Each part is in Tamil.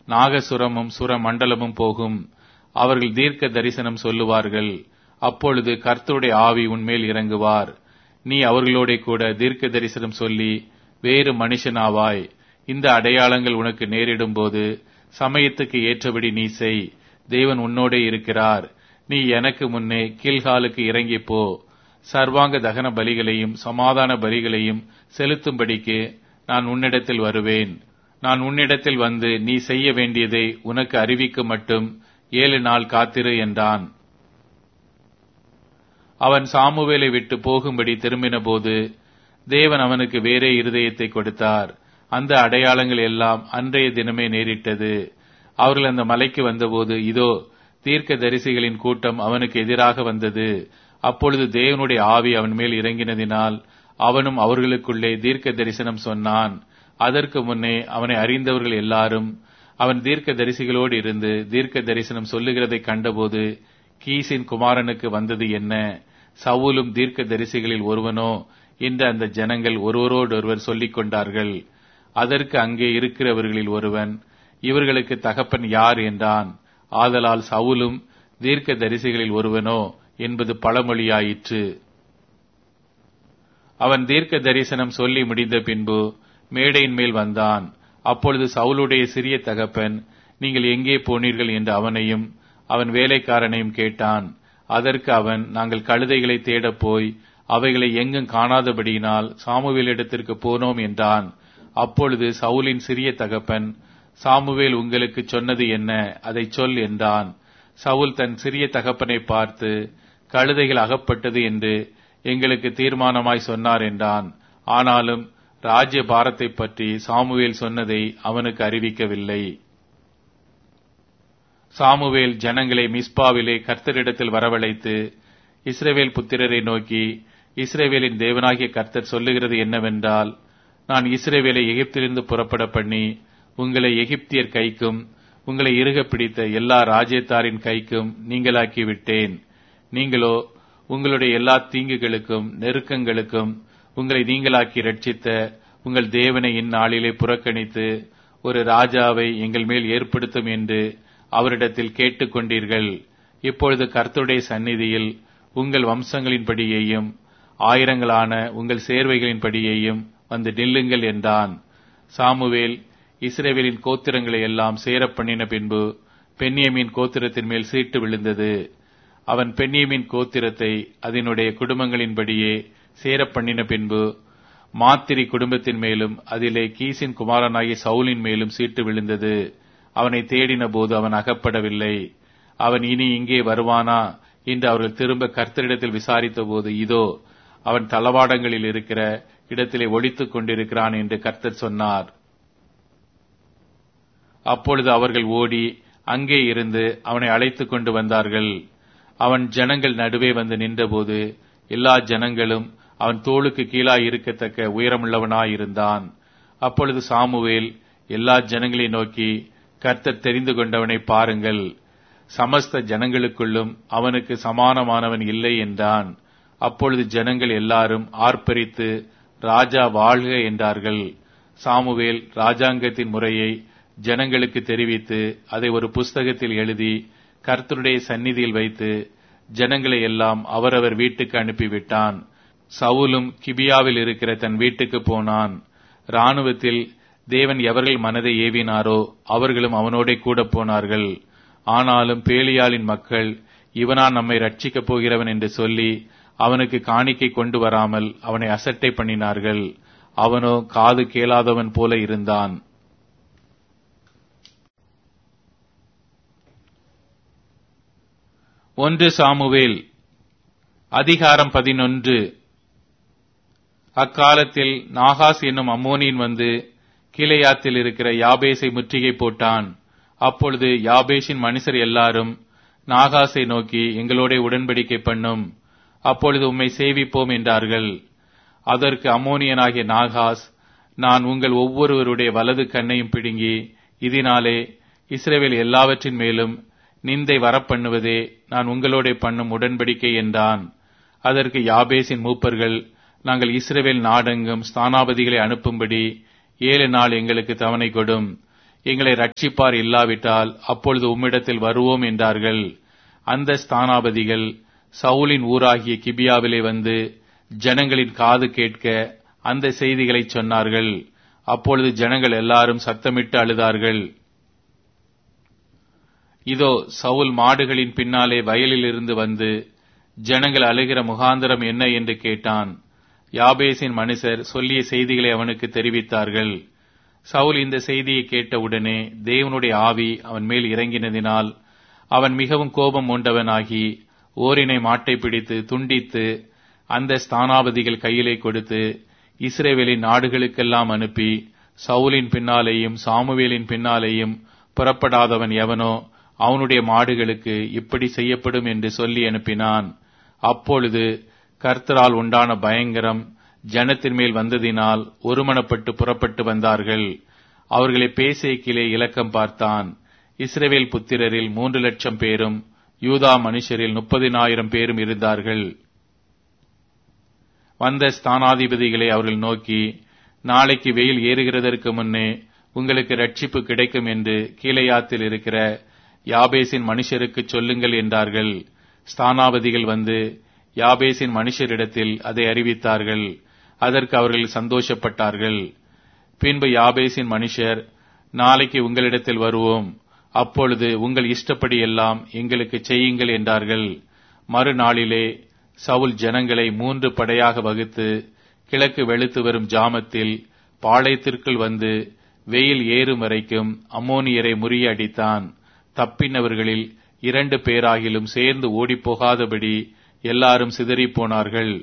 நாகசுரமும் சுரமண்டலமும் போகும். அவர்கள் தீர்க்க தரிசனம் சொல்லுவார்கள். அப்பொழுது கர்த்தருடைய ஆவி உன்மேல் இறங்குவார். நீ அவர்களோட கூட தீர்க்க தரிசனம் சொல்லி வேறு மனுஷனாவாய். இந்த அடையாளங்கள் உனக்கு நேரிடும் போது சமயத்துக்கு ஏற்றபடி நீ செய். தேவன் உன்னோடே இருக்கிறார். நீ எனக்கு முன்னே கில்காலுக்கு இறங்கி போ. சர்வாங்க தகன பலிகளையும் சமாதான பலிகளையும் செலுத்தும்படிக்கு நான் உன்னிடத்தில் வருவேன். நான் உன்னிடத்தில் வந்து நீ செய்ய வேண்டியதை உனக்கு அறிவிக்க மட்டும் 7 நாள் காத்திரு என்றான். அவன் சாமுவேலை விட்டு போகும்படி திரும்பின போது தேவன் அவனுக்கு வேறே இருதயத்தை கொடுத்தார். அந்த அடையாளங்கள் எல்லாம் அன்றைய தினமே நேரிட்டது. அவர்கள் அந்த மலைக்கு வந்தபோது இதோ தீர்க்க தரிசிகளின் கூட்டம் அவனுக்கு எதிராக வந்தது. அப்பொழுது தேவனுடைய ஆவி அவன் மேல் இறங்கினதினால் அவனும் அவர்களுக்குள்ளே தீர்க்க தரிசனம் சொன்னான். அதற்கு முன்னே அவனை அறிந்தவர்கள் எல்லாரும் அவன் தீர்க்க தரிசிகளோடு இருந்து தீர்க்க தரிசனம் சொல்லுகிறதை கண்டபோது கீசின் குமாரனுக்கு வந்தது என்ன? சவுலும் தீர்க்க தரிசிகளில் ஒருவனோ என்று அந்த ஜனங்கள் ஒருவரோடொருவர் சொல்லிக் கொண்டார்கள். அதற்கு அங்கே இருக்கிறவர்களில் ஒருவன், இவர்களுக்கு தகப்பன் யார் என்றான். ஆதலால் சவுலும் தீர்க்க தரிசிகளில் ஒருவனோ என்பது பழமொழியாயிற்று. அவன் தீர்க்க தரிசனம் சொல்லி முடிந்த பின்பு மேடையின் மேல் வந்தான். அப்பொழுது சவுலுடைய சிறிய தகப்பன், நீங்கள் எங்கே போனீர்கள் என்று அவனையும் அவன் வேலைக்காரனையும் கேட்டான். அதற்கு அவன், நாங்கள் கழுதைகளை தேடப் போய் அவைகளை எங்கும் காணாதபடியினால் சாமுவேலிடத்திற்கு போனோம் என்றான். அப்பொழுது சவுலின் சிறிய தகப்பன், சாமுவேல் உங்களுக்கு சொன்னது என்ன? அதை சொல் என்றான். சவுல் தன் சிறிய தகப்பனை பார்த்து, கழுதைகள் அகப்பட்டது என்று எங்களுக்கு தீர்மானமாய் சொன்னார் என்றான். ஆனாலும் ராஜ்ய பாரத்தை பற்றி சாமுவேல் சொன்னதை அவனுக்கு அறிவிக்கவில்லை. சாமுவேல் ஜனங்களை மிஸ்பாவிலே கர்த்தரிடத்தில் வரவழைத்து இஸ்ரவேல் புத்திரரை நோக்கி, இஸ்ரவேலின் தேவனாகிய கர்த்தர் சொல்லுகிறது என்னவென்றால், நான் இஸ்ரவேலை எகிப்திலிருந்து புறப்பட பண்ணி உங்களை எகிப்தியர் கைக்கும் உங்களை இறுக பிடித்த எல்லா ராஜ்யத்தாரின் கைக்கும் நீங்களாக்கி விட்டேன். நீங்களோ உங்களுடைய எல்லா தீங்குகளுக்கும் நெருக்கங்களுக்கும் உங்களை நீங்களாக்கி ரட்சித்த உங்கள் தேவனை இந்நாளிலே புறக்கணித்து ஒரு ராஜாவை எங்கள் மேல் ஏற்படுத்தும் என்று அவரிடத்தில் கேட்டுக்கொண்டீர்கள். இப்பொழுது கர்த்தருடைய சந்நிதியில் உங்கள் வம்சங்களின்படியேயும் ஆயிரங்களான உங்கள் சேர்வைகளின்படியேயும் வந்து நில்லுங்கள் என்றான். சாமுவேல் இஸ்ரவேலின் கோத்திரங்களை எல்லாம் சேரப் பண்ணின பின்பு பென்யமீன் கோத்திரத்தின் மேல் சீட்டு விழுந்தது. அவன் பென்யமீன் கோத்திரத்தை அதனுடைய குடும்பங்களின்படியே சேரப் பண்ணின பின்பு மாத்திரி குடும்பத்தின் மேலும் அதிலே கீசின் குமாரனாகிய சவுலின் மேலும் சீட்டு விழுந்தது. அவனை தேடின போது அவன் அகப்படவில்லை. அவன் இனி இங்கே வருவானா என்று அவர்கள் திரும்ப கர்த்தரிடத்தில் விசாரித்த போது, இதோ அவன் தளவாடங்களில் இருக்கிற இடத்திலே ஒளித்துக் கொண்டிருக்கிறான் என்று கர்த்தர் சொன்னார். அப்பொழுது அவர்கள் ஓடி அங்கே இருந்து அவனை அழைத்துக் கொண்டு வந்தார்கள். அவன் ஜனங்கள் நடுவே வந்து நின்றபோது எல்லா ஜனங்களும் அவன் தோளுக்கு கீழாய் இருக்கத்தக்க உயரமுள்ளவனாயிருந்தான். அப்பொழுது சாமுவேல் எல்லா ஜனங்களை நோக்கி, கர்த்தர் தெரிந்து கொண்டவனை பாருங்கள், சமஸ்த ஜனங்களுக்குள்ளும் அவனுக்கு சமானமானவன் இல்லை என்றான். அப்பொழுது ஜனங்கள் எல்லாரும் ஆர்ப்பரித்து ராஜா வாழ்க என்றார்கள். சாமுவேல் ராஜாங்கத்தின் முறையை ஜனங்களுக்கு தெரிவித்து அதை ஒரு புஸ்தகத்தில் எழுதி கர்த்தருடைய சந்நிதியில் வைத்து ஜனங்களை எல்லாம் அவரவர் வீட்டுக்கு அனுப்பிவிட்டான். சவுலும் கிபியாவில் இருக்கிற தன் வீட்டுக்கு போனான். இராணுவத்தில் தேவன் எவர்கள் மனதை ஏவினாரோ அவர்களும் அவனோட கூட போனார்கள். ஆனாலும் பேலியாளின் மக்கள், இவனா நம்மை ரட்சிக்கப் போகிறவன் என்று சொல்லி அவனுக்கு காணிக்கை கொண்டு வராமல் அவனை அசட்டை பண்ணினார்கள். அவனோ காது கேளாதவன் போல இருந்தான். ஒன்று சாமுவேல் அதிகாரம் 11. அக்காலத்தில் நாகாஸ் என்னும் அம்மோனியன் வந்து கீலேயாத்தில் இருக்கிற யாபேசை முற்றுகை போட்டான். அப்பொழுது யாபேஷின் மனுஷர் எல்லாரும் நாகாசை நோக்கி, எங்களோட உடன்படிக்கை பண்ணும், அப்பொழுது உம்மை சேவிப்போம் என்றார்கள். அதற்கு அம்மோனியனாகிய நாகாஸ், நான் உங்கள் ஒவ்வொருவருடைய வலது கண்ணையும் பிடுங்கி இதனாலே இஸ்ரவேல் எல்லாவற்றின் மேலும் நிந்தை வரப்பண்ணுவதே நான் உங்களோட பண்ணும் உடன்படிக்கை என்றான். அதற்கு யாபேசின் மூப்பர்கள், நாங்கள் இஸ்ரவேல் நாடெங்கும் ஸ்தானாபதிகளை அனுப்பும்படி 7 நாள் எங்களுக்கு தவணை கொடும். எங்களை ரட்சிப்பார் இல்லாவிட்டால் அப்பொழுது உம்மிடத்தில் வருவோம் என்றார்கள். அந்த ஸ்தானாபதிகள் சவுலின் ஊராகிய கிபியாவிலே வந்து ஜனங்களின் காது கேட்க அந்த செய்திகளை சொன்னார்கள். அப்பொழுது ஜனங்கள் எல்லாரும் சத்தமிட்டு அழுதார்கள். இதோ சவுல் மாடுகளின் பின்னாலே வயலில் இருந்து வந்து ஜனங்கள் அழுகிற முகாந்திரம் என்ன என்று கேட்டான். யாபேசின் மனுஷர் சொல்லிய செய்திகளை அவனுக்கு தெரிவித்தார்கள். சவுல் இந்த செய்தியை கேட்டவுடனே தேவனுடைய ஆவி அவன் மேல் இறங்கினதினால் அவன் மிகவும் கோபம் உண்டவனாகி ஓரினை மாட்டை பிடித்து துண்டித்து அந்த ஸ்தானாபதிகள் கையிலே கொடுத்து இஸ்ரவேலின் நாடுகளுக்கெல்லாம் அனுப்பி, சவுலின் பின்னாலேயும் சாமுவேலின் பின்னாலேயும் புறப்படாதவன் எவனோ அவனுடைய மாடுகளுக்கு இப்படி செய்யப்படும் என்று சொல்லி அனுப்பினான். அப்பொழுது கர்த்தரால் உண்டான பயங்கரம் ஜனத்தின் மேல் வந்ததினால் ஒருமனப்பட்டு புறப்பட்டு வந்தார்கள். அவர்களை பேசேக்கிலே இலக்கம் பார்த்தான். இஸ்ரவேல் புத்திரரில் 3,00,000 பேரும் யூதா மனுஷரில் 30,000 பேரும் இருந்தார்கள். வந்த ஸ்தானாதிபதிகளை அவர்கள் நோக்கி, நாளைக்கு வெயில் ஏறுகிறதற்கு முன்னே உங்களுக்கு ரட்சிப்பு கிடைக்கும் என்று கீலேயாத்தில் இருக்கிற யாபேசின் மனுஷருக்கு சொல்லுங்கள் என்றார்கள். ஸ்தானாபதிகள் வந்து யாபேசின் மனுஷரிடத்தில் அதை அறிவித்தார்கள். அதற்கு அவர்கள் சந்தோஷப்பட்டார்கள். பின்பு யாபேசின் மனுஷர், நாளைக்கு உங்களிடத்தில் வருவோம், அப்பொழுது உங்கள் இஷ்டப்படி எல்லாம் எங்களுக்கு செய்யுங்கள் என்றார்கள். மறுநாளிலே சவுல் ஜனங்களை 3 படையாக வகுத்து கிழக்கு வெளுத்து வரும் ஜாமத்தில் பாளையத்திற்குள் வந்து வெயில் ஏறும் வரைக்கும் அம்மோனியரை முறியடித்தான். தப்பினவர்களில் 2 பேராகிலும் சேர்ந்து ஓடிப்போகாதபடி எல்லாரும் சிதறிப் போனார்கள்.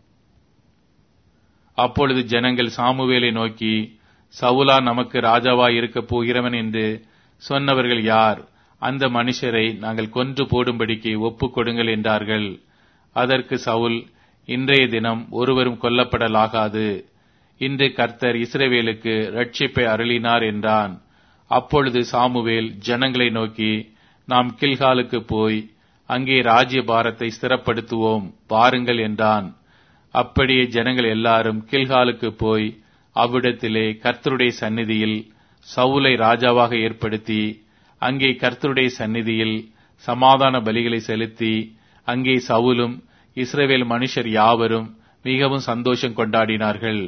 அப்பொழுது ஜனங்கள் சாமுவேலை நோக்கி, சவுலா நமக்கு ராஜாவாய் இருக்கப் போகிறவன் என்று சொன்னவர்கள் யார்? அந்த மனுஷரை நாங்கள் கொன்று போடும்படிக்கு ஒப்புக் கொடுங்கள் என்றார்கள். அதற்கு சவுல், இன்றைய தினம் ஒருவரும் கொல்லப்படலாகாது. இன்று கர்த்தர் இஸ்ரவேலுக்கு ரட்சிப்பை அருளினார் என்றான். அப்பொழுது சாமுவேல் ஜனங்களை நோக்கி, நாம் கில்காலுக்கு போய் அங்கே ராஜ்ய பாரத்தை ஸ்திரப்படுத்துவோம் வாருங்கள் என்றான். அப்படியே ஜனங்கள் எல்லாரும் கில்காலுக்கு போய் அவ்விடத்திலே கர்த்தருடைய சந்நிதியில் சவுலை ராஜாவாக ஏற்படுத்தி அங்கே கர்த்தருடைய சந்நிதியில் சமாதான பலிகளை செலுத்தி அங்கே சவுலும் இஸ்ரவேல் மனுஷர் யாவரும் மிகவும் சந்தோஷம் கொண்டாடினார்கள்.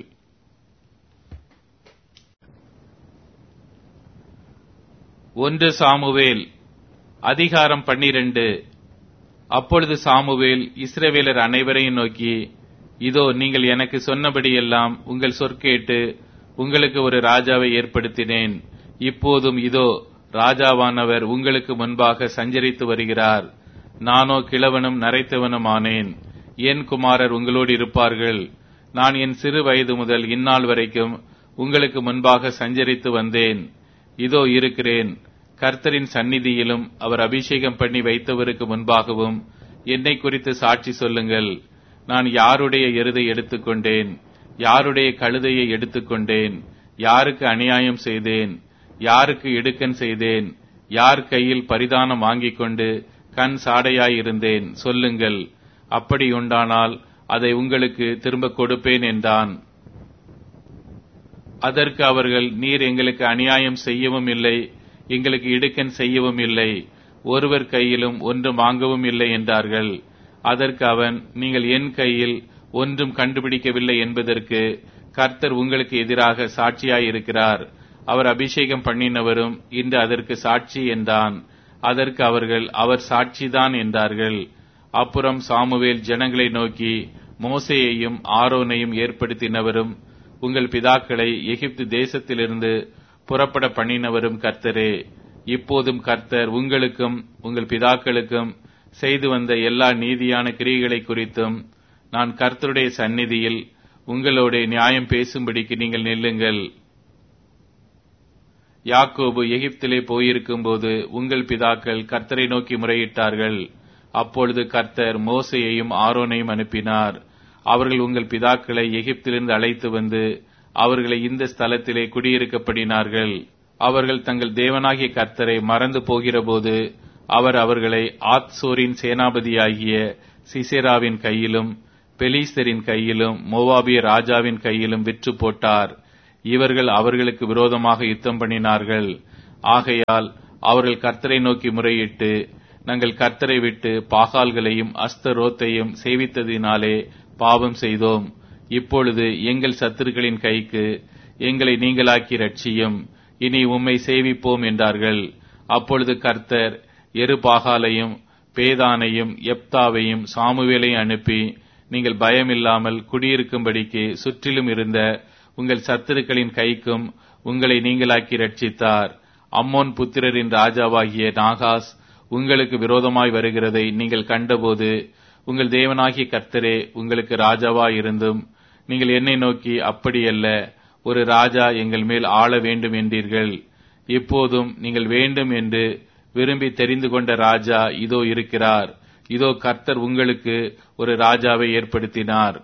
ஒன்று சாமுவேல் அதிகாரம் 12. அப்பொழுது சாமுவேல் இஸ்ரவேலர் அனைவரையும் நோக்கி, இதோ நீங்கள் எனக்கு சொன்னபடியெல்லாம் உங்கள் சொற்கேட்டு உங்களுக்கு ஒரு ராஜாவை ஏற்படுத்தினேன். இப்போதும் இதோ ராஜாவானவர் உங்களுக்கு முன்பாக சஞ்சரித்து வருகிறார். நானோ கிழவனும் நரைத்தவனும் ஆனேன். என் குமாரர் உங்களோடு இருப்பார்கள். நான் என் சிறு வயது முதல் இந்நாள் வரைக்கும் உங்களுக்கு முன்பாக சஞ்சரித்து வந்தேன். இதோ இருக்கிறேன். கர்த்தரின் சந்நிதியிலும் அவர் அபிஷேகம் பண்ணி வைத்தவருக்கு முன்பாகவும் என்னை குறித்து சாட்சி சொல்லுங்கள். நான் யாருடைய எருதை எடுத்துக்கொண்டேன்? யாருடைய கழுதையை எடுத்துக்கொண்டேன்? யாருக்கு அநியாயம் செய்தேன்? யாருக்கு இடுக்கண் செய்தேன்? யார் கையில் பரிதானம் வாங்கிக் கொண்டு கண் சாடையாயிருந்தேன்? சொல்லுங்கள். அப்படி உண்டானால் அதை உங்களுக்கு திரும்ப கொடுப்பேன் என்றான். அதற்கு அவர்கள், நீர் எங்களுக்கு அநியாயம் செய்யவும் இல்லை, எங்களுக்கு இடுக்கண் செய்யவும் இல்லை, ஒருவர் கையிலும் ஒன்றும் வாங்கவும் இல்லை என்றார்கள். அதற்கு அவன், நீங்கள் என் கையில் ஒன்றும் கண்டுபிடிக்கவில்லை என்பதற்கு கர்த்தர் உங்களுக்கு எதிராக சாட்சியாயிருக்கிறார். அவர் அபிஷேகம் பண்ணினவரும் இன்று அதற்கு சாட்சி என்றான். அதற்கு அவர்கள், அவர் சாட்சிதான் என்றார்கள். அப்புறம் சாமுவேல் ஜனங்களை நோக்கி, மோசேயையும் ஆரோனையும் ஏற்படுத்தினவரும் உங்கள் பிதாக்களை எகிப்து தேசத்திலிருந்து புறப்பட பண்ணினவரும் கர்த்தரே. இப்போதும் கர்த்தர் உங்களுக்கும் உங்கள் பிதாக்களுக்கும் செய்து வந்த எல்லா நீதியான கிரியைகளை குறித்தும் நான் கர்த்தருடைய சந்நிதியில் உங்களோட நியாயம் பேசும்படிக்கு நீங்கள் நில்லுங்கள். யாக்கோபு எகிப்திலே போயிருக்கும் போது உங்கள் பிதாக்கள் கர்த்தரை நோக்கி முறையிட்டார்கள். அப்பொழுது கர்த்தர் மோசேயையும் ஆரோனையும் அனுப்பினார். அவர்கள் உங்கள் பிதாக்களை எகிப்திலிருந்து அழைத்து வந்து அவர்களை இந்த ஸ்தலத்திலே குடியிருக்கப்படினார்கள். அவர்கள் தங்கள் தேவனாகிய கர்த்தரை மறந்து போகிறபோது அவர் அவர்களை ஆத்சோரின் சேனாபதியாகிய சிசேராவின் கையிலும் பெலிஸ்தரின் கையிலும் மோவாபிய ராஜாவின் கையிலும் விற்று போட்டார். இவர்கள் அவர்களுக்கு விரோதமாக யுத்தம் பண்ணினார்கள். ஆகையால் அவர்கள் கர்த்தரை நோக்கி முறையிட்டு, நாங்கள் கர்த்தரை விட்டு பாகால்களையும் அஸ்தரோத்தையும் சேவித்ததினாலே பாவம் செய்தோம். இப்பொழுது எங்கள் சத்துருக்களின் கைக்கு எங்களை நீங்களாக்கி ரட்சியும். இனி உம்மை சேவிப்போம் என்றார்கள். அப்பொழுது கர்த்தர் எருபாகாலையும் பேதானையும் எப்தாவையும் சாமுவேலையும் அனுப்பி, நீங்கள் பயமில்லாமல் குடியிருக்கும்படிக்கு சுற்றிலும் இருந்த உங்கள் சத்துருக்களின் கைக்கும் உங்களை நீங்களாக்கி ரட்சித்தார். அம்மோன் புத்திரரின் ராஜாவாகிய நாகாஸ் உங்களுக்கு விரோதமாய் வருகிறதை நீங்கள் கண்டபோது, உங்கள் தேவனாகிய கர்த்தரே உங்களுக்கு ராஜாவாய் இருந்தும் நீங்கள் என்னை நோக்கி, அப்படியல்ல, ஒரு ராஜா எங்கள் மேல் ஆள வேண்டும் என்றீர்கள். இப்போதும் நீங்கள் வேண்டும் என்று விரும்பி தெரிந்து கொண்ட ராஜா இதோ இருக்கிறார். இதோ கர்த்தர் உங்களுக்கு ஒரு ராஜாவை ஏற்படுத்தினார்.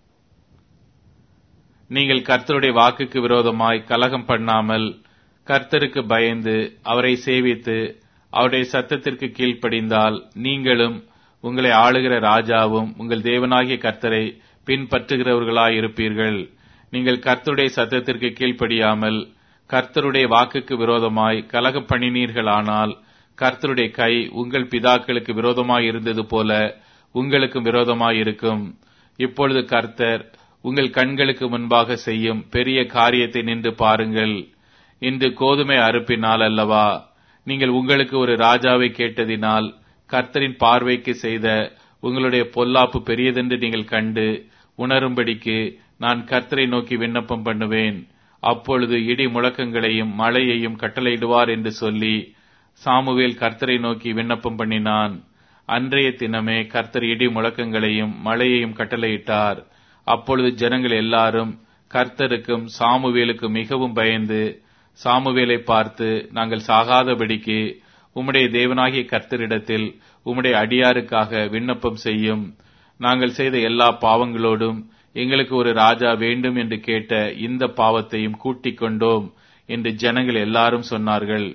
நீங்கள் கர்த்தருடைய வாக்குக்கு விரோதமாய் கலகம் பண்ணாமல் கர்த்தருக்கு பயந்து அவரை சேவித்து அவருடைய சத்தத்திற்கு கீழ்ப்படிந்தால், நீங்களும் உங்களை ஆளுகிற ராஜாவும் உங்கள் தேவனாகிய கர்த்தரை பின்பற்றுகிறவர்களாயிருப்பீர்கள். நீங்கள் கர்த்தருடைய சத்தத்திற்கு கீழ்ப்படியாமல் கர்த்தருடைய வாக்குக்கு விரோதமாய் கலகம் பண்ணினீர்களானால், கர்த்தருடைய கை உங்கள் பிதாக்களுக்கு விரோதமாய் இருந்தது போல உங்களுக்கும் விரோதமாய் இருக்கும். இப்பொழுது கர்த்தர் உங்கள் கண்களுக்கு முன்பாக செய்யும் பெரிய காரியத்தை நின்று பாருங்கள். இன்று கோதுமை அறுப்பினால் அல்லவா நீங்கள் உங்களுக்கு ஒரு ராஜாவை கேட்டதினால் கர்த்தரின் பார்வைக்கு செய்த உங்களுடைய பொல்லாப்பு பெரியதென்று நீங்கள் கண்டு உணரும்படிக்கு நான் கர்த்தரை நோக்கி விண்ணப்பம் பண்ணுவேன். அப்பொழுது இடி முழக்கங்களையும் மழையையும் கட்டளையிடுவார் என்று சொல்லி சாமுவேல் கர்த்தரை நோக்கி விண்ணப்பம் பண்ணினான். அன்றைய தினமே கர்த்தர் இடி முழக்கங்களையும் மழையையும் கட்டளையிட்டார். அப்பொழுது ஜனங்கள் எல்லாரும் கர்த்தருக்கும் சாமுவேலுக்கும் மிகவும் பயந்து சாமுவேலை பார்த்து, நாங்கள் சாகாதபடிக்கு உம்முடைய தேவனாகிய கர்த்தரிடத்தில் உம்முடைய அடியாருக்காக விண்ணப்பம் செய்யும். நாங்கள் செய்த எல்லா பாவங்களோடும் எங்களுக்கு ஒரு ராஜா வேண்டும் என்று கேட்ட இந்த பாவத்தையும் கூட்டிக் கொண்டோம் என்று ஜனங்கள் எல்லாரும் சொன்னார்கள்.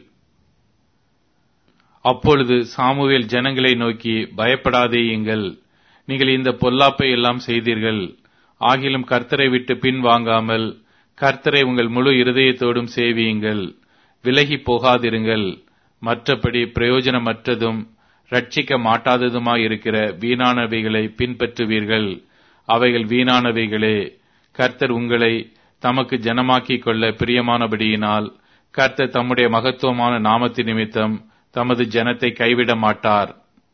அப்பொழுது சாமுவேல் ஜனங்களை நோக்கி, பயப்படாதேயுங்கள், நீங்கள் இந்த பொல்லாப்பை எல்லாம் செய்தீர்கள். ஆகிலும் கர்த்தரை விட்டு பின் வாங்காமல் கர்த்தரை உங்கள் முழு இருதயத்தோடும் சேவியுங்கள், விலகி போகாதிருங்கள். மற்றபடி பிரயோஜனமற்றதும் ரட்சிக்க மாட்டாததுமாயிருக்கிற வீணானவைகளை பின்பற்றுவீர்கள். அவைகள் வீணானவைகளே. கர்த்தர் உங்களை தமக்கு ஜனமாக்கிக் கொள்ள பிரியமானபடியினால் கர்த்தர் தம்முடைய மகத்துவமான நாமத்தின் நிமித்தம் தமது ஜனத்தை கைவிட மாட்டார்.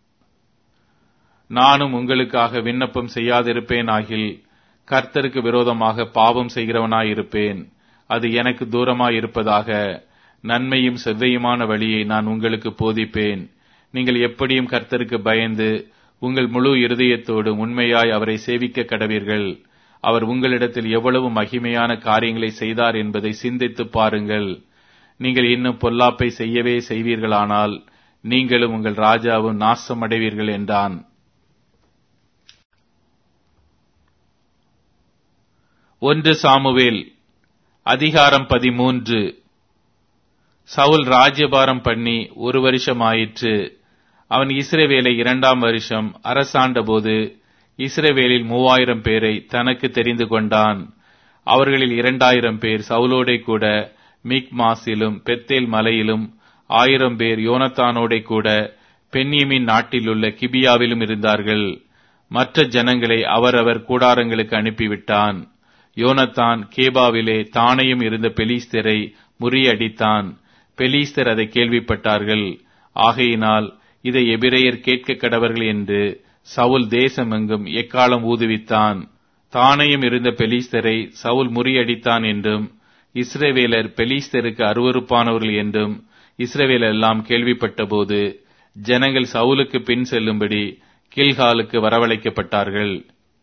நானும் உங்களுக்காக விண்ணப்பம் செய்யாதிருப்பேனாகில் கர்த்தருக்கு விரோதமாக பாவம் செய்கிறவனாயிருப்பேன். அது எனக்கு தூரமாயிருப்பதாக. நன்மையும் செவ்வையுமான வழியை நான் உங்களுக்கு போதிப்பேன். நீங்கள் எப்படியும் கர்த்தருக்கு பயந்து உங்கள் முழு இருதயத்தோடு உண்மையாய் அவரை சேவிக்க கடவீர்கள். அவர் உங்களிடத்தில் எவ்வளவு மகிமையான காரியங்களை செய்தார் என்பதை சிந்தித்து பாருங்கள். நீங்கள் இன்னும் பொல்லாப்பை செய்யவே செய்வீர்களானால் நீங்களும் உங்கள் ராஜாவும் நாசமடைவீர்கள் என்றான். 1 சாமுவேல் அதிகாரம் 13. சவுல் ராஜ்யபாரம் பண்ணி 1 வருஷம் ஆயிற்று. அவன் இஸ்ரவேலை 2ஆம் வருஷம் அரசாண்ட போது இஸ்ரவேலில் 3000 பேரை தனக்கு தெரிந்து கொண்டான். அவர்களில் 2000 பேர் சவுலோடே கூட மிக்மாசிலும் பெத்தேல் மலையிலும், 1000 பேர் யோனத்தானோடே கூட பென்யமீன் நாட்டிலுள்ள கிபியாவிலும் இருந்தார்கள். மற்ற ஜனங்களை அவரவர் கூடாரங்களுக்கு அனுப்பிவிட்டான். யோனத்தான் கேபாவிலே தானையும் இருந்த பெலிஸ்தரை முறியடித்தான். பெலிஸ்தர் அதை கேள்விப்பட்டார்கள். ஆகையினால் இதை எபிரெயர் கேட்க கடவர்கள் என்று சவுல் தேசமெங்கும் எக்காலம் ஊதுவித்தான். தானையும் இருந்த பெலிஸ்தரை சவுல் முறியடித்தான் என்றும் இஸ்ரவேலர் பெலிஸ்தருக்கு அருவருப்பானவர்கள் என்றும் இஸ்ரவேல் எல்லாம் கேள்விப்பட்ட போது ஜனங்கள் சவுலுக்கு பின் செல்லும்படி கில்காலுக்கு வரவழைக்கப்பட்டார்கள்.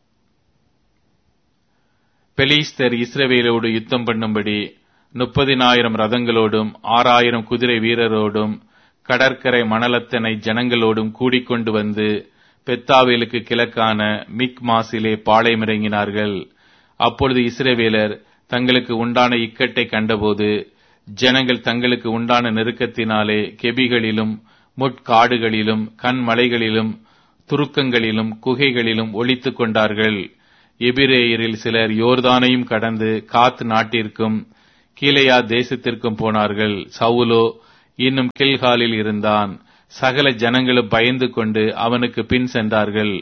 பெலிஸ்தர் இஸ்ரவேலோடு யுத்தம் பண்ணும்படி 30,000 ரதங்களோடும் 6,000 குதிரை வீரரோடும் கடற்கரை மணலத்தனை ஜனங்களோடும் கூடிக்கொண்டு வந்து பெத்தாவேலுக்கு கிழக்கான மிக்மாசிலே பாளையமிறங்கினார்கள். அப்பொழுது இஸ்ரவேலர் தங்களுக்கு உண்டான இக்கட்டை கண்டபோது ஜனங்கள் தங்களுக்கு உண்டான நெருக்கத்தினாலே கெபிகளிலும் முட்காடுகளிலும் கண்மலைகளிலும் துருக்கங்களிலும் குகைகளிலும் ஒளித்துக் கொண்டார்கள். எபிரேயரில் சிலர் யோர்தானையும் கடந்து காத் நாட்டிற்கும் கீலேயா தேசத்திற்கும் போனார்கள். சவுலோ இன்னும் கில்காலில் இருந்தான். சகல ஜனங்களும் பயந்து கொண்டு அவனுக்கு பின் சென்றார்கள்.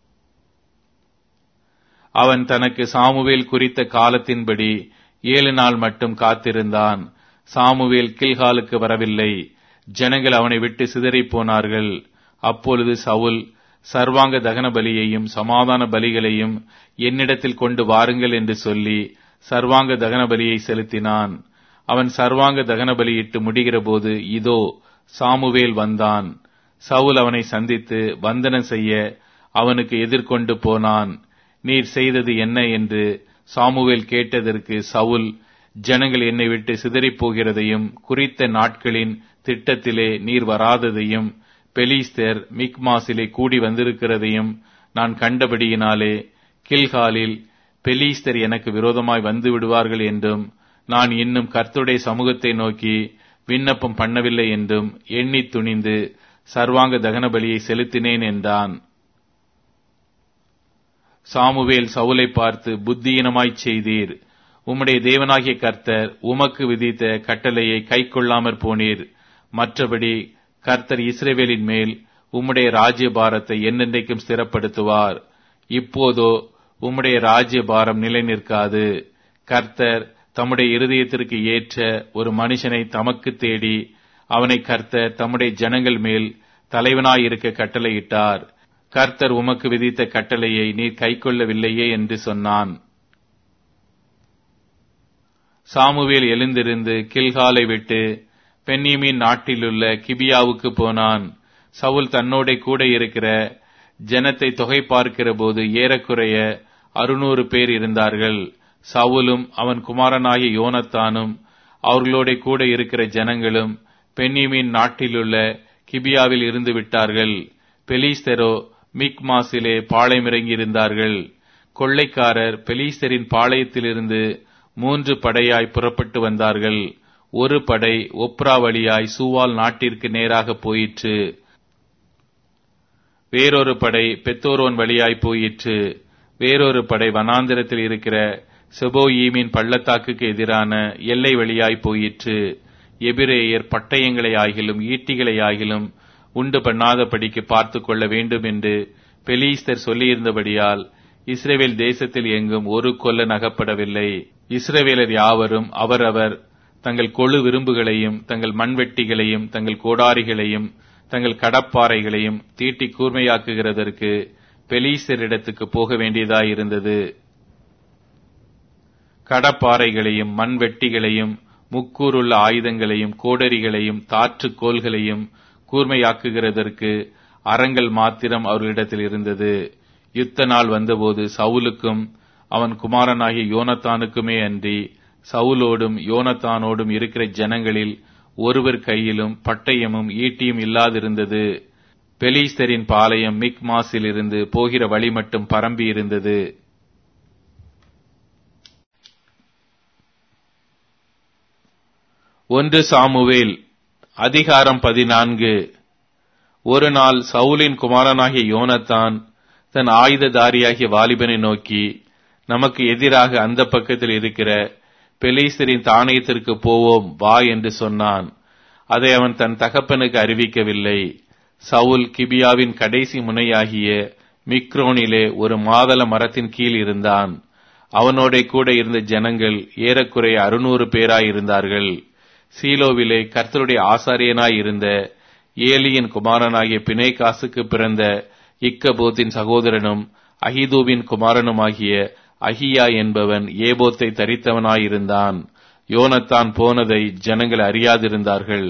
அவன் தனக்கு சாமுவேல் குறித்த காலத்தின்படி 7 நாள் மட்டும் காத்திருந்தான். சாமுவேல் கில்காலுக்கு வரவில்லை. ஜனங்கள் அவனை விட்டு சிதறிப் போனார்கள். அப்பொழுது சவுல், சர்வாங்க தகன பலியையும் சமாதான பலிகளையும் என்னிடத்தில் கொண்டு வாருங்கள் என்று சொல்லி சர்வாங்க தகன பலியை செலுத்தினான். அவன் சர்வாங்க தகன பலியிட்டு முடிகிற போது இதோ சாமுவேல் வந்தான். சவுல் அவனை சந்தித்து வந்தனம் செய்ய அவனுக்கு எதிர்கொண்டு போனான். நீர் செய்தது என்ன என்று சாமுவேல் கேட்டதற்கு சவுல், ஜனங்கள் என்னை விட்டு சிதறிப் போகிறதையும் குறித்த நாட்களின் திட்டத்திலே நீர் வராததையும் பெலிஸ்தர் மிக்மாசிலே கூடி வந்திருக்கிறதையும் நான் கண்டபடியினாலே கில்காலில் பெலிஸ்தர் எனக்கு விரோதமாய் வந்து விடுவார்கள் என்றும் நான் இன்னும் கர்த்தருடைய சமூகத்தை நோக்கி விண்ணப்பம் பண்ணவில்லை என்றும் எண்ணி துணிந்து சர்வாங்க தகன பலியை செலுத்தினேன் என்றான். சாமுவேல் சவுலை பார்த்து, புத்தியீனமாய்ச் செய்தீர். உம்முடைய தேவனாகிய கர்த்தர் உமக்கு விதித்த கட்டளையை கைக்கொள்ளாமற் போனீர். மற்றபடி கர்த்தர் இஸ்ரவேலின் மேல் உம்முடைய ராஜ்ய பாரத்தை என்னென்றைக்கும் ஸ்திரப்படுத்துவார். இப்போதோ உம்முடைய ராஜ்ய பாரம் நிலை நிற்காது. கர்த்தர் தம்முடைய இருதயத்திற்கு ஏற்ற ஒரு மனுஷனை தமக்கு தேடி அவனை கர்த்தர் தம்முடைய ஜனங்கள் மேல் தலைவனாயிருக்க கட்டளையிட்டார். கர்த்தர் உமக்கு விதித்த கட்டளையை நீர் கைக்கொள்ளவில்லையே என்று சொன்னான். சாமுவேல் எழுந்திருந்து கில்காலை விட்டு பென்யமீன் நாட்டிலுள்ள கிபியாவுக்கு போனான். சவுல் தன்னோட கூட இருக்கிற ஜனத்தை தொகை பார்க்கிற போது ஏறக்குறைய 600 பேர் இருந்தார்கள். சவுலும் அவன் குமாரனாகிய யோனத்தானும் அவர்களோட கூட இருக்கிற ஜனங்களும் பென்யமீன் நாட்டிலுள்ள கிபியாவில் இருந்து விட்டார்கள். பெலிஸ்தரோ மிக்மாசிலே பாளையமிறங்கி இருந்தார்கள். கொள்ளைக்காரர் பெலிஸ்தரின் பாளையத்திலிருந்து 3 படையாய் புறப்பட்டு வந்தார்கள். ஒரு படை ஒப்ரா வழியாய் சூவால் நாட்டிற்கு நேராக போயிற்று. வேறொரு படை பெத்தோரோன் வழியாய் போயிற்று. வேறொரு படை வனாந்திரத்தில் இருக்கிற செபோயீமின் பள்ளத்தாக்குக்கு எதிரான எல்லை வழியாய் போயிற்று. எபிரேயர் பட்டயங்களை ஆகிலும் ஈட்டிகளை ஆகிலும் உண்டு பண்ணாதபடிக்கு பார்த்து கொள்ள வேண்டும் என்று பெலிஸ்தர் சொல்லியிருந்தபடியால் இஸ்ரவேல் தேசத்தில் எங்கும் ஒரு கொல்லன் அகப்படவில்லை. இஸ்ரவேலர் யாவரும் அவரவர் தங்கள் கொழு விரும்புகளையும் தங்கள் மண்வெட்டிகளையும் தங்கள் கோடாரிகளையும் தங்கள் கடப்பாறைகளையும் தீட்டி கூர்மையாக்குகிறதற்கு பெலிஸ்தரிடத்துக்கு போக வேண்டியதாயிருந்தது. கடப்பாறைகளையும் மண்வெட்டிகளையும் முக்கூறுள்ள ஆயுதங்களையும் கோடரிகளையும் தாற்று கோல்களையும் கூர்மையாக்குகிறதற்கு அரங்கள் மாத்திரம் அவர்களிடத்தில் இருந்தது. யுத்த நாள் வந்தபோது சவுலுக்கும் அவன் குமாரனாகிய யோனத்தானுக்குமே அன்றி சவுலோடும் யோனத்தானோடும் இருக்கிற ஜனங்களில் ஒருவர் கையிலும் பட்டயமும் ஈட்டியும் இல்லாதிருந்தது. பெலிஸ்தரின் பாளையம் மிக்மாசில் இருந்து போகிற வழி மட்டும் பரம்பி இருந்தது. ஒன்று சாமுவேல் அதிகாரம் 14. ஒரு நாள் சவுலின் குமாரனாகிய யோனத்தான் தன் ஆயுததாரியாகிய வாலிபனை நோக்கி, நமக்கு எதிராக அந்த பக்கத்தில் இருக்கிற பெலிஸ்தரின் தானியத்திற்கு போவோம் வா என்று சொன்னான். அதை அவன் தன் தகப்பனுக்கு அறிவிக்கவில்லை. சவுல் கிபியாவின் கடைசி முனையாகிய மிக்ரோனிலே ஒரு மாதள மரத்தின் கீழ் இருந்தான். அவனோட கூட இருந்த ஜனங்கள் ஏறக்குறைய 600 பேராயிருந்தார்கள். சீலோவிலே கர்த்தருடைய ஆசாரியனாய் இருந்த ஏலியின் குமாரனாகிய பினேகாசுக்கு பிறந்த இக்கபோத்தின் சகோதரனும் அகிதூபின் குமாரனுமாகிய அகியா என்பவன் ஏபோத்தை தரித்தவனாயிருந்தான். யோனத்தான் போனதை ஜனங்கள் அறியாதிருந்தார்கள்.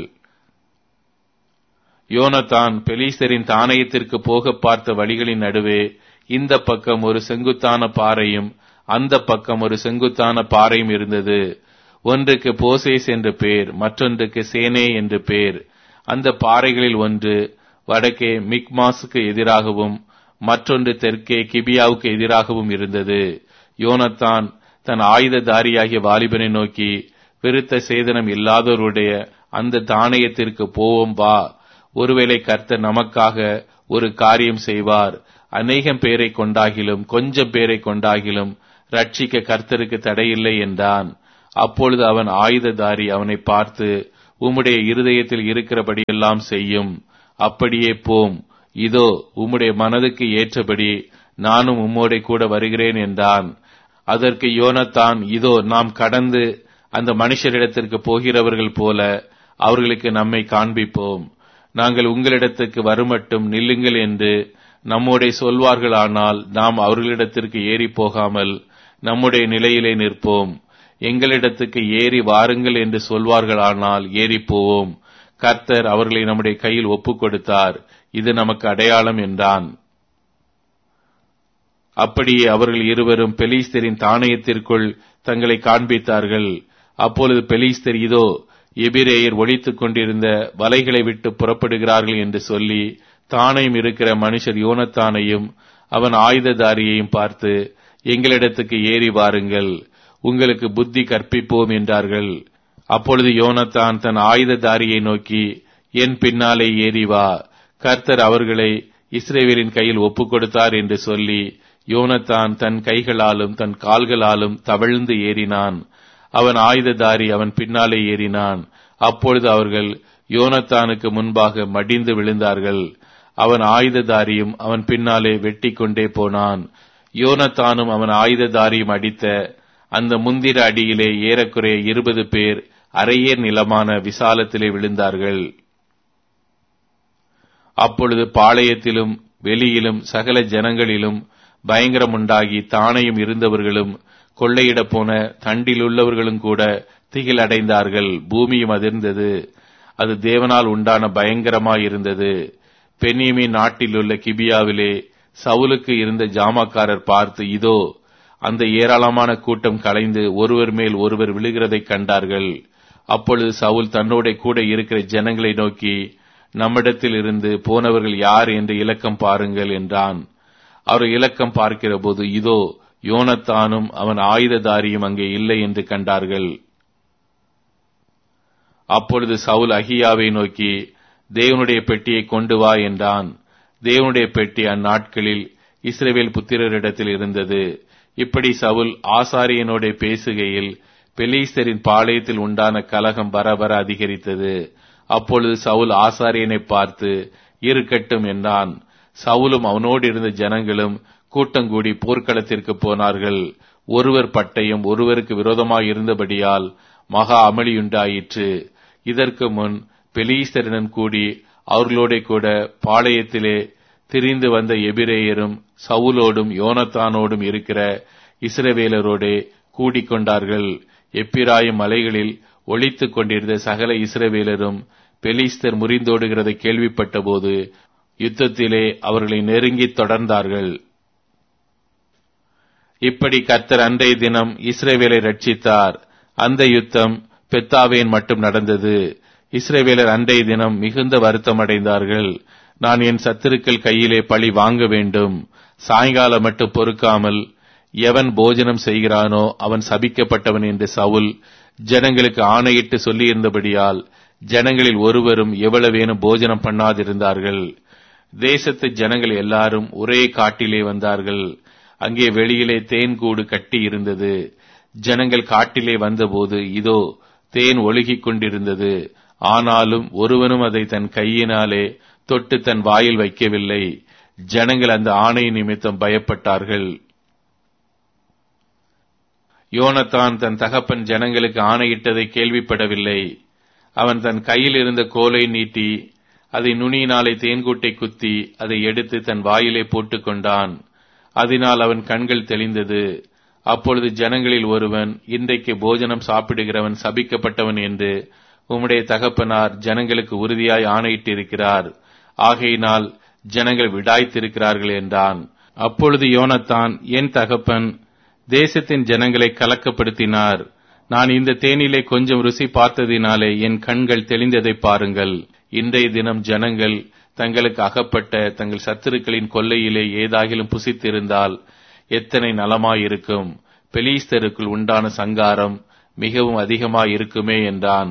யோனத்தான் பெலிஸ்தரின் தானியத்திற்கு போக பார்த்த வழிகளின் நடுவே இந்த பக்கம் ஒரு செங்குத்தான பாறையும் அந்த பக்கம் ஒரு செங்குத்தான பாறையும் இருந்தது. ஒன்றுக்கு போசேஸ் என்று பேர், மற்றொன்றுக்கு சேனே என்று பேர். அந்த பாறைகளில் ஒன்று வடக்கே மிக்மாசுக்கு எதிராகவும் மற்றொன்று தெற்கே கிபியாவுக்கு எதிராகவும் இருந்தது. யோனத்தான் தன் ஆயுததாரியாகிய வாலிபனை நோக்கி, விருத்த சேதனம் இல்லாதவருடைய அந்த தானியத்திற்கு போவோம் வா, ஒருவேளை கர்த்தர் நமக்காக ஒரு காரியம் செய்வார். அநேகம் பேரை கொண்டாகிலும் கொஞ்சம் பேரை கொண்டாகிலும் ரட்சிக்க கர்த்தருக்கு தடையில்லை என்றான். அப்பொழுது அவன் ஆயுததாரி அவனை பார்த்து, உம்முடைய இருதயத்தில் இருக்கிறபடியெல்லாம் செய்யும். அப்படியே போம். இதோ உம்முடைய மனதுக்கு ஏற்றபடி நானும் உம்மோடே கூட வருகிறேன் என்றான். அதற்கு யோனத்தான், இதோ நாம் கடந்து அந்த மனுஷரிடத்திற்கு போகிறவர்கள் போல அவர்களுக்கு நம்மை காண்பிப்போம். நாங்கள் உங்களிடத்துக்கு வருமட்டும் நில்லுங்கள் என்று நம்முடைய சொல்வார்களானால் நாம் அவர்களிடத்திற்கு ஏறி போகாமல் நம்முடைய நிலையிலே நிற்போம். எங்களிடத்துக்கு ஏறி வாருங்கள் என்று சொல்வார்களானால் ஏறி போவோம். கர்த்தர் அவர்களை நம்முடைய கையில் ஒப்புக் கொடுத்தார். இது நமக்கு அடையாளம் என்றான். அப்படியே அவர்கள் இருவரும் பெலிஸ்தரின் தானியத்திற்குள் தங்களை காண்பித்தார்கள். அப்பொழுது பெலிஸ்தர், இதோ எபிரேயர் ஒளித்துக் கொண்டிருந்த வலைகளை விட்டு புறப்படுகிறார்கள் என்று சொல்லி தானையும் இருக்கிற மனுஷர் யோனத்தானையும் அவன் ஆயுததாரியையும் பார்த்து, எங்களிடத்துக்கு ஏறி வாருங்கள், உங்களுக்கு புத்தி கற்பிப்போம் என்றார்கள். அப்பொழுது யோனத்தான் தன் ஆயுததாரியை நோக்கி, என் பின்னாலே ஏறி வா, கர்த்தர் அவர்களை இஸ்ரவேலின் கையில் ஒப்புக் கொடுத்தார் என்று சொல்லி யோனத்தான் தன் கைகளாலும் தன் கால்களாலும் தவழ்ந்து ஏறினான். அவன் ஆயுததாரி அவன் பின்னாலே ஏறினான். அப்பொழுது அவர்கள் யோனத்தானுக்கு முன்பாக மடிந்து விழுந்தார்கள். அவன் ஆயுததாரியும் அவன் பின்னாலே வெட்டி கொண்டே போனான். யோனத்தானும் அவன் ஆயுததாரியும் அடித்த அந்த முந்திர அடியிலே ஏறக்குறைய 20 பேர் அரையேர் நிலமான விசாலத்திலே விழுந்தார்கள். அப்பொழுது பாளையத்திலும் வெளியிலும் சகல ஜனங்களிலும் பயங்கரம் உண்டாகி தானையும் இருந்தவர்களும் கொள்ளையிட போன தண்டிலுள்ளவர்களும் கூட திகில் அடைந்தார்கள். பூமியும் அதிர்ந்தது. அது தேவனால் உண்டான பயங்கரமாயிருந்தது. பென்யமீன் நாட்டிலுள்ள கிபியாவிலே சவுலுக்கு இருந்த ஜாமக்காரர் பார்த்து, இதோ அந்த ஏராளமான கூட்டம் கலைந்து ஒருவர் மேல் ஒருவர் விழுகிறதைக் கண்டார்கள். அப்பொழுது சவுல் தன்னோட கூட இருக்கிற ஜனங்களை நோக்கி, நம்மிடத்தில் இருந்து போனவர்கள் யார் என்று இலக்கம் பாருங்கள் என்றான். அவர் இலக்கம் பார்க்கிற போது, இதோ யோனத்தானும் அவன் ஆயுததாரியும் அங்கே இல்லை என்று கண்டார்கள். அப்பொழுது சவுல் அகியாவை நோக்கி, தேவனுடைய பெட்டியை கொண்டு வா என்றான். தேவனுடைய பெட்டி அந்நாட்களில் இஸ்ரவேல் புத்திரரிடத்தில் இருந்தது. இப்படி சவுல் ஆசாரியனோட பேசுகையில் பெலிஸ்தரின் பாளையத்தில் உண்டான கலகம் வர அதிகரித்தது. அப்பொழுது சவுல் ஆசாரியனை பார்த்து, இருக்கட்டும் என்றான். சவுலும் அவனோடு இருந்த ஜனங்களும் கூட்டங்கூடி போர்க்களத்திற்கு போனார்கள். ஒருவர் பட்டயம் ஒருவருக்கு விரோதமாய் இருந்தபடியால் மகா அமளியுண்டாயிற்று. இதற்கு முன் பெலிஸ்தரிடம் கூடி அவர்களோட கூட பாளையத்திலே திரிந்து வந்த எபிரேயரும் சவுலோடும் யோனத்தானோடும் இருக்கிற இஸ்ரவேலரோடே கூடிக்கொண்டார்கள். எப்பிராயிம் மலைகளில் ஒளித்துக் கொண்டிருந்த சகல இஸ்ரவேலரும் பெலிஸ்தர் முறிந்தோடுகிறதை கேள்விப்பட்ட போது யுத்தத்திலே அவர்களை நெருங்கி தொடர்ந்தார்கள். இப்படி கர்த்தர் அன்றைய தினம் இஸ்ரவேலை ரட்சித்தார். அந்த யுத்தம் பெத்தாவேன் மட்டும் நடந்தது. இஸ்ரவேலர் அன்றைய தினம் மிகுந்த வருத்தம் அடைந்தார்கள். நான் என் சத்துருக்கள் கையிலே பழி வாங்க வேண்டும், சாயங்காலம் மட்டும் பொறுக்காமல் எவன் போஜனம் செய்கிறானோ அவன் சபிக்கப்பட்டவன் என்று சவுல் ஜனங்களுக்கு ஆணையிட்டு சொல்லியிருந்தபடியால் ஜனங்களில் ஒருவரும் எவ்வளவேனும் போஜனம் பண்ணாதிருந்தார்கள். தேசத்து ஜனங்கள் எல்லாரும் ஒரே காட்டிலே வந்தார்கள். அங்கே வெளியிலே தேன்கூடு கட்டி இருந்தது. ஜனங்கள் காட்டிலே வந்தபோது இதோ தேன் ஒழுகிக் கொண்டிருந்தது. ஆனாலும் ஒருவனும் அதை தன் கையினாலே தொட்டு தன் வாயில் வைக்கவில்லை. ஜனங்கள் அந்த ஆணை நிமித்தம் பயப்பட்டார்கள். யோனத்தான் தன் தகப்பன் ஜனங்களுக்கு ஆணையிட்டதை கேள்விப்படவில்லை. அவன் தன் கையில் இருந்த கோலை நீட்டி அதை நுனியினாலே தேன்கூட்டை குத்தி அதை எடுத்து தன் வாயிலே போட்டுக் கொண்டான். அதனால் அவன் கண்கள் தெளிந்தது. அப்பொழுது ஜனங்களில் ஒருவன், இன்றைக்கு போஜனம் சாப்பிடுகிறவன் சபிக்கப்பட்டவன் என்று உம்முடைய தகப்பனார் ஜனங்களுக்கு உறுதியாய் ஆணையிட்டிருக்கிறார். ஆகையினால் ஜனங்கள் விடாய்த்திருக்கிறார்கள் என்றான். அப்பொழுது யோனத்தான், என் தகப்பன் தேசத்தின் ஜனங்களை கலக்கப்படுத்தினார். நான் இந்த தேனிலே கொஞ்சம் ருசி பார்த்ததினாலே என் கண்கள் தெளிந்ததை பாருங்கள். இன்றைய தினம் ஜனங்கள் தங்களுக்கு அகப்பட்ட தங்கள் சத்துருக்களின் கொல்லையிலே ஏதாகிலும் புசித்திருந்தால் எத்தனை நலமாயிருக்கும். பெலிஸ்தருக்குள் உண்டான சங்காரம் மிகவும் அதிகமாயிருக்குமே என்றான்.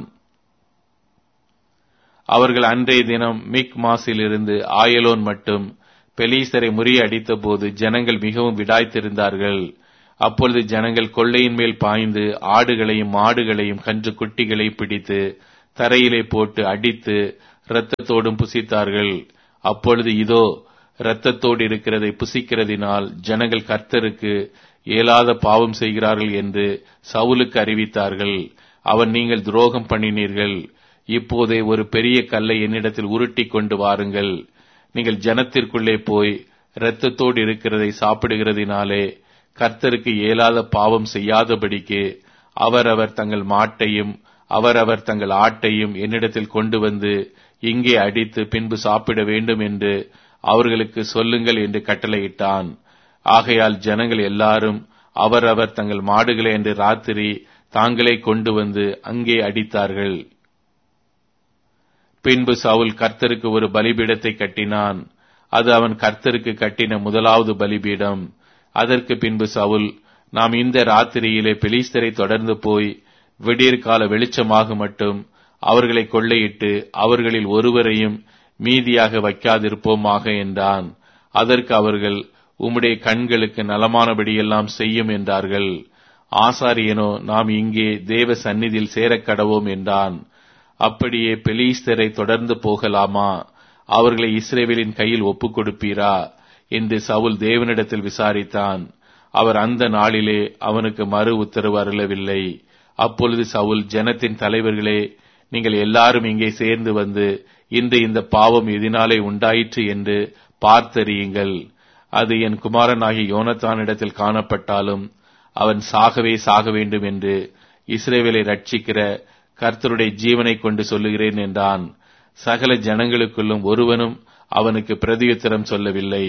அவர்கள் அன்றைய தினம் மிக் மாசிலிருந்து ஆயலோன் மட்டும் பெலிஸ்தரை முறியடித்த போது ஜனங்கள் மிகவும் விடாய்த்திருந்தார்கள். அப்பொழுது ஜனங்கள் கொள்ளையின் மேல் பாய்ந்து ஆடுகளையும் மாடுகளையும் கன்று குட்டிகளை பிடித்து தரையிலே போட்டு அடித்து இரத்தத்தோடும் புசித்தார்கள். அப்பொழுது இதோ, இரத்தத்தோடு இருக்கிறதை புசிக்கிறதினால் ஜனங்கள் கர்த்தருக்கு இயலாத பாவம் செய்கிறார்கள் என்று சவுலுக்கு அறிவித்தார்கள். அவன், நீங்கள் துரோகம் பண்ணினீர்கள். இப்போதே ஒரு பெரிய கல்லை என்னிடத்தில் உருட்டி கொண்டு வாருங்கள். நீங்கள் ஜனத்திற்குள்ளே போய் இரத்தத்தோடு இருக்கிறதை சாப்பிடுகிறதினாலே கர்த்தருக்கு இயலாத பாவம் செய்யாதபடிக்கு அவரவர் தங்கள் மாட்டையும் அவரவர் தங்கள் ஆட்டையும் என்னிடத்தில் கொண்டு வந்து இங்கே அடித்து பின்பு சாப்பிட வேண்டும் என்று அவர்களுக்கு சொல்லுங்கள் என்று கட்டளையிட்டான். ஆகையால் ஜனங்கள் எல்லாரும் அவரவர் தங்கள் மாடுகளை என்று ராத்திரி தாங்களே கொண்டு வந்து அங்கே அடித்தார்கள். பின்பு சவுல் கர்த்தருக்கு ஒரு பலிபீடத்தை கட்டினான். அது அவன் கர்த்தருக்கு கட்டின முதலாவது பலிபீடம். அதற்கு பின்பு சவுல், நாம் இந்த ராத்திரியிலே பெலிஸ்தரை தொடர்ந்து போய் விடியற்கால வெளிச்சமாக மட்டும் அவர்களை கொள்ளையிட்டு அவர்களில் ஒருவரையும் மீதியாக வைக்காதிருப்போமாக என்றான். அதற்கு அவர்கள், உம்முடைய கண்களுக்கு நலமானபடியெல்லாம் செய்யும் என்றார்கள். ஆசாரியனோ, நாம் இங்கே தேவ சந்நிதியில் சேரக்கடவோம் என்றான். அப்படியே பெலிஸ்தரை தொடர்ந்து போகலாமா? அவர்களை இஸ்ரவேலின் கையில் ஒப்புக் கொடுப்பீரா என்று சவுல் தேவனிடத்தில் விசாரித்தான். அவர் அந்த நாளிலே அவனுக்கு மறு உத்தரவு அருளவில்லை. அப்பொழுது சவுல், ஜனத்தின் தலைவர்களே, நீங்கள் எல்லாரும் இங்கே சேர்ந்து வந்து இன்று இந்த பாவம் எதினாலே உண்டாயிற்று என்று பார்த்தறியுங்கள். அது என் குமாரனாகிய யோனத்தானிடத்தில் காணப்பட்டாலும் அவன் சாகவே சாக வேண்டும் என்று இஸ்ரவேலை ரட்சிக்கிற கர்த்தருடைய ஜீவனை கொண்டு சொல்லுகிறேன் என்றான். சகல ஜனங்களுக்குள்ளும் ஒருவனும் அவனுக்கு பிரதியுத்தரம் சொல்லவில்லை.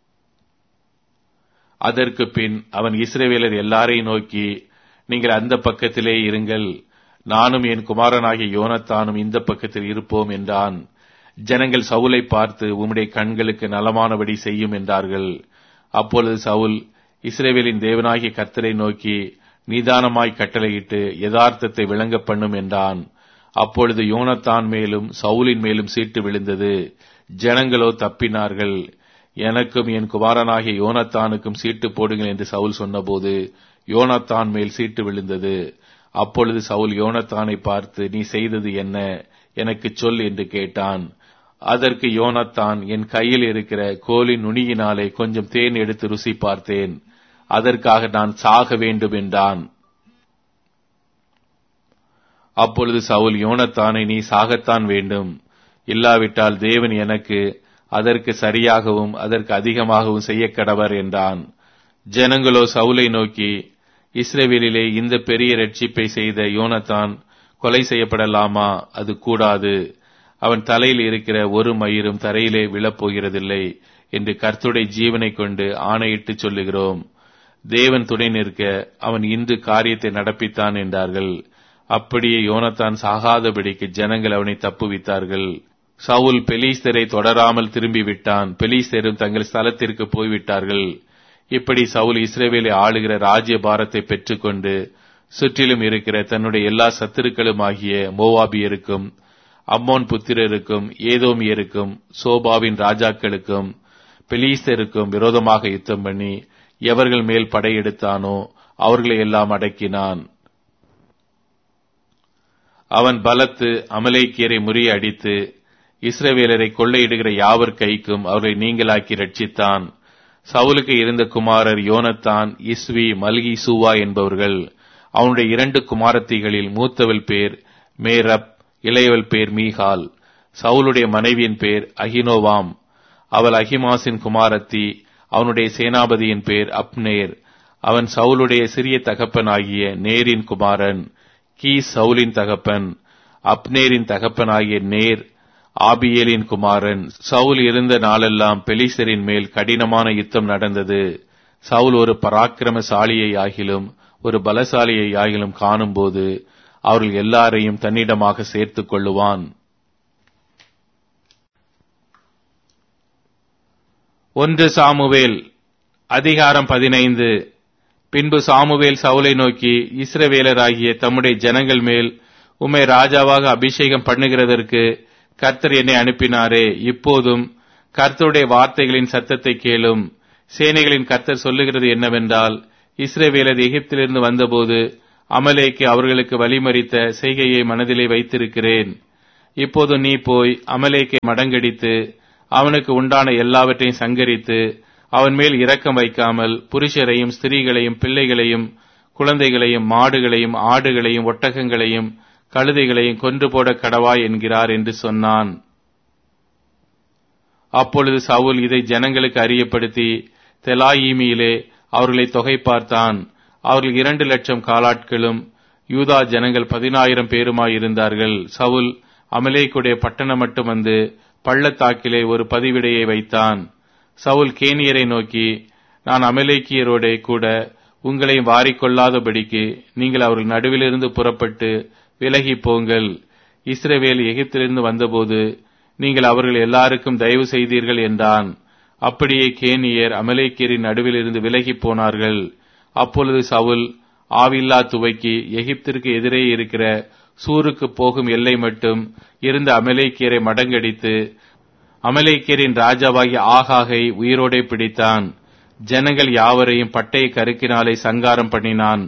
அதற்கு பின் அவன் இஸ்ரவேலர் எல்லாரையும் நோக்கி, நீங்கள் அந்த பக்கத்திலே இருங்கள், நானும் என் குமாரனாகிய யோனத்தானும் இந்த பக்கத்தில் இருப்போம் என்றான். ஜனங்கள் சவுலை பார்த்து, உம்முடைய கண்களுக்கு நலமானபடி செய்யும் என்றார்கள். அப்பொழுது சவுல் இஸ்ரவேலின் தேவனாகிய கர்த்தரை நோக்கி நிதானமாய் கட்டளையிட்டு யதார்த்தத்தை விளங்க பண்ணும் என்றான். அப்பொழுது யோனத்தான் மேலும் சவுலின் மேலும் சீட்டு விழுந்தது. ஜனங்களோ தப்பினார்கள். எனக்கும் என் குமாரனாகிய யோனத்தானுக்கும் சீட்டு போடுங்கள் என்று சவுல் சொன்னபோது யோனத்தான் மேல் சீட்டு விழுந்தது. அப்பொழுது சவுல் யோனத்தானை பார்த்து, நீ செய்தது என்ன? எனக்கு சொல் என்று கேட்டான். அதற்கு யோனத்தான், என் கையில் இருக்கிற கோலின் நுனியினாலே கொஞ்சம் தேன் எடுத்து ருசி பார்த்தேன், அதற்காக நான் சாக வேண்டும் என்றான். அப்பொழுது சவுல் யோனத்தானை, நீ சாகத்தான் வேண்டும், இல்லாவிட்டால் தேவன் எனக்கு அதற்கு சரியாகவும் அதற்கு அதிகமாகவும் செய்ய கடவர் என்றான். ஜனங்களோ சவுலை நோக்கி, இஸ்ரவேலிலே இந்த பெரிய ரட்சிப்பை செய்த யோனத்தான் கொலை செய்யப்படலாமா? அது கூடாது. அவன் தலையில் இருக்கிற ஒரு மயிரும் தரையிலே விழப்போகிறதில்லை என்று கர்த்தருடைய ஜீவனை கொண்டு ஆணையிட்டு சொல்லுகிறோம். தேவன் துணை நிற்க அவன் இன்று காரியத்தை நடப்பித்தான் என்றார்கள். அப்படியே யோனத்தான் சாகாதபடிக்கு ஜனங்கள் அவனை தப்புவித்தார்கள். சவுல் பெலிஸ்தரை தொடராமல் திரும்பிவிட்டான். பெலிஸ்தரும் தங்கள் ஸ்தலத்திற்கு போய்விட்டார்கள். இப்படி சவுல் இஸ்ரவேலை ஆளுகிற ராஜ்ய பாரத்தை பெற்றுக்கொண்டு சுற்றிலும் இருக்கிற தன்னுடைய எல்லா சத்துருக்களுமாகிய மோவாபியருக்கும் அம்மோன் புத்திரருக்கும் ஏதோமியருக்கும் சோபாவின் ராஜாக்களுக்கும் பெலிஸ்தருக்கும் விரோதமாக யுத்தம் பண்ணி எவர்கள் மேல் படையெடுத்தானோ அவர்களை எல்லாம் அடக்கினான். அவன் பலத்து அமலேக்கியரை முறியடித்து இஸ்ரவேலரை கொள்ளையிடுகிற யாவர் கைக்கும் அவர்களை நீங்களாக்கி ரட்சித்தான். சவுலுக்கு இருந்த குமாரர் யோனத்தான், இஸ்வி, மல்கி சூவா என்பவர்கள். அவனுடைய 2 குமாரத்திகளில் மூத்தவள் பேர் மேரப், இளையவள் பேர் மீகால். சவுலுடைய மனைவியின் பேர் அகினோவாம், அவள் அகிமாசின் குமாரத்தி. அவனுடைய சேனாபதியின் பேர் அப்னேர். அவன் சவுலுடைய சிறிய தகப்பனாகிய நேரின் குமாரன். கீஸ் சவுலின் தகப்பன். அப்னேரின் தகப்பனாகிய நேர் ஆபியேலின் குமாரன். சவுல் இருந்த நாளெல்லாம் பெலிஸ்தரின் மேல் கடினமான யுத்தம் நடந்தது. சவுல் ஒரு பராக்கிரமசாலியை ஆகிலும் ஒரு பலசாலியை ஆகிலும் காணும்போது அவர்கள் எல்லாரையும் தன்னிடமாக சேர்த்துக் கொள்ளுவான். 1 சாமுவேல் அதிகாரம் 15. பின்பு சாமுவேல் சவுலை நோக்கி, இஸ்ரவேலராகிய தம்முடைய ஜனங்கள் மேல் உம்மை ராஜாவாக அபிஷேகம் பண்ணுகிறதற்கு கர்த்தர் என்னை அனுப்பினாரே. இப்போதும் கர்த்தருடைய வார்த்தைகளின் சத்தத்தை கேளும். சேனைகளின் கர்த்தர் சொல்லுகிறது என்னவென்றால், இஸ்ரவேலர் எகிப்திலிருந்து வந்தபோது அமலேக்கு அவர்களுக்கு வழிமறித்த செய்கையை மனதிலே வைத்திருக்கிறேன். இப்போது நீ போய் அமலேக்கை மடங்கடித்து அவனுக்கு உண்டான எல்லாவற்றையும் சங்கரித்து அவன் மேல் இரக்கம் வைக்காமல் புருஷரையும் ஸ்திரீகளையும் பிள்ளைகளையும் குழந்தைகளையும் மாடுகளையும் ஆடுகளையும் ஒட்டகங்களையும் கழுதைகளையும் கொன்று போட கடவாய் என்கிறார் என்று சொன்னான். அப்பொழுது சவுல் இதை ஜனங்களுக்கு அறியப்படுத்தி தெலாயீமியிலே அவர்களை தொகை பார்த்தான். அவர்கள் 2,00,000 காலாட்களும் யூதா ஜனங்கள் 10,000 பேருமாயிருந்தார்கள். சவுல் அமலேக்குடைய பட்டணம் மட்டும் வந்து பள்ளத்தாக்கிலே ஒரு பதிவிடையை வைத்தான். சவுல் கேனியரை நோக்கி, நான் அமலேக்கியரோடே கூட உங்களையும் வாரிக்கொள்ளாதபடிக்கு நீங்கள் அவர்கள் நடுவிலிருந்து புறப்பட்டு விலகி போங்கள். இஸ்ரவேல் எகிப்திலிருந்து வந்தபோது நீங்கள் அவர்கள் எல்லாருக்கும் தயவு செய்தீர்கள் என்றான். அப்படியே கேனியர் அமலேக்கியரின் நடுவிலிருந்து விலகி போனார்கள். அப்பொழுது சவுல் ஆவில்லா துவக்கி எகிப்திற்கு எதிரே இருக்கிற சூருக்கு போகும் எல்லை மட்டும் இருந்த அமலேக்கியரை மடங்கடித்து அமலேக்கியரின் ராஜாவாகிய ஆகாகை உயிரோடே பிடித்தான். ஜனங்கள் யாவரையும் பட்டய கருக்கினாலே சங்காரம் பண்ணினான்.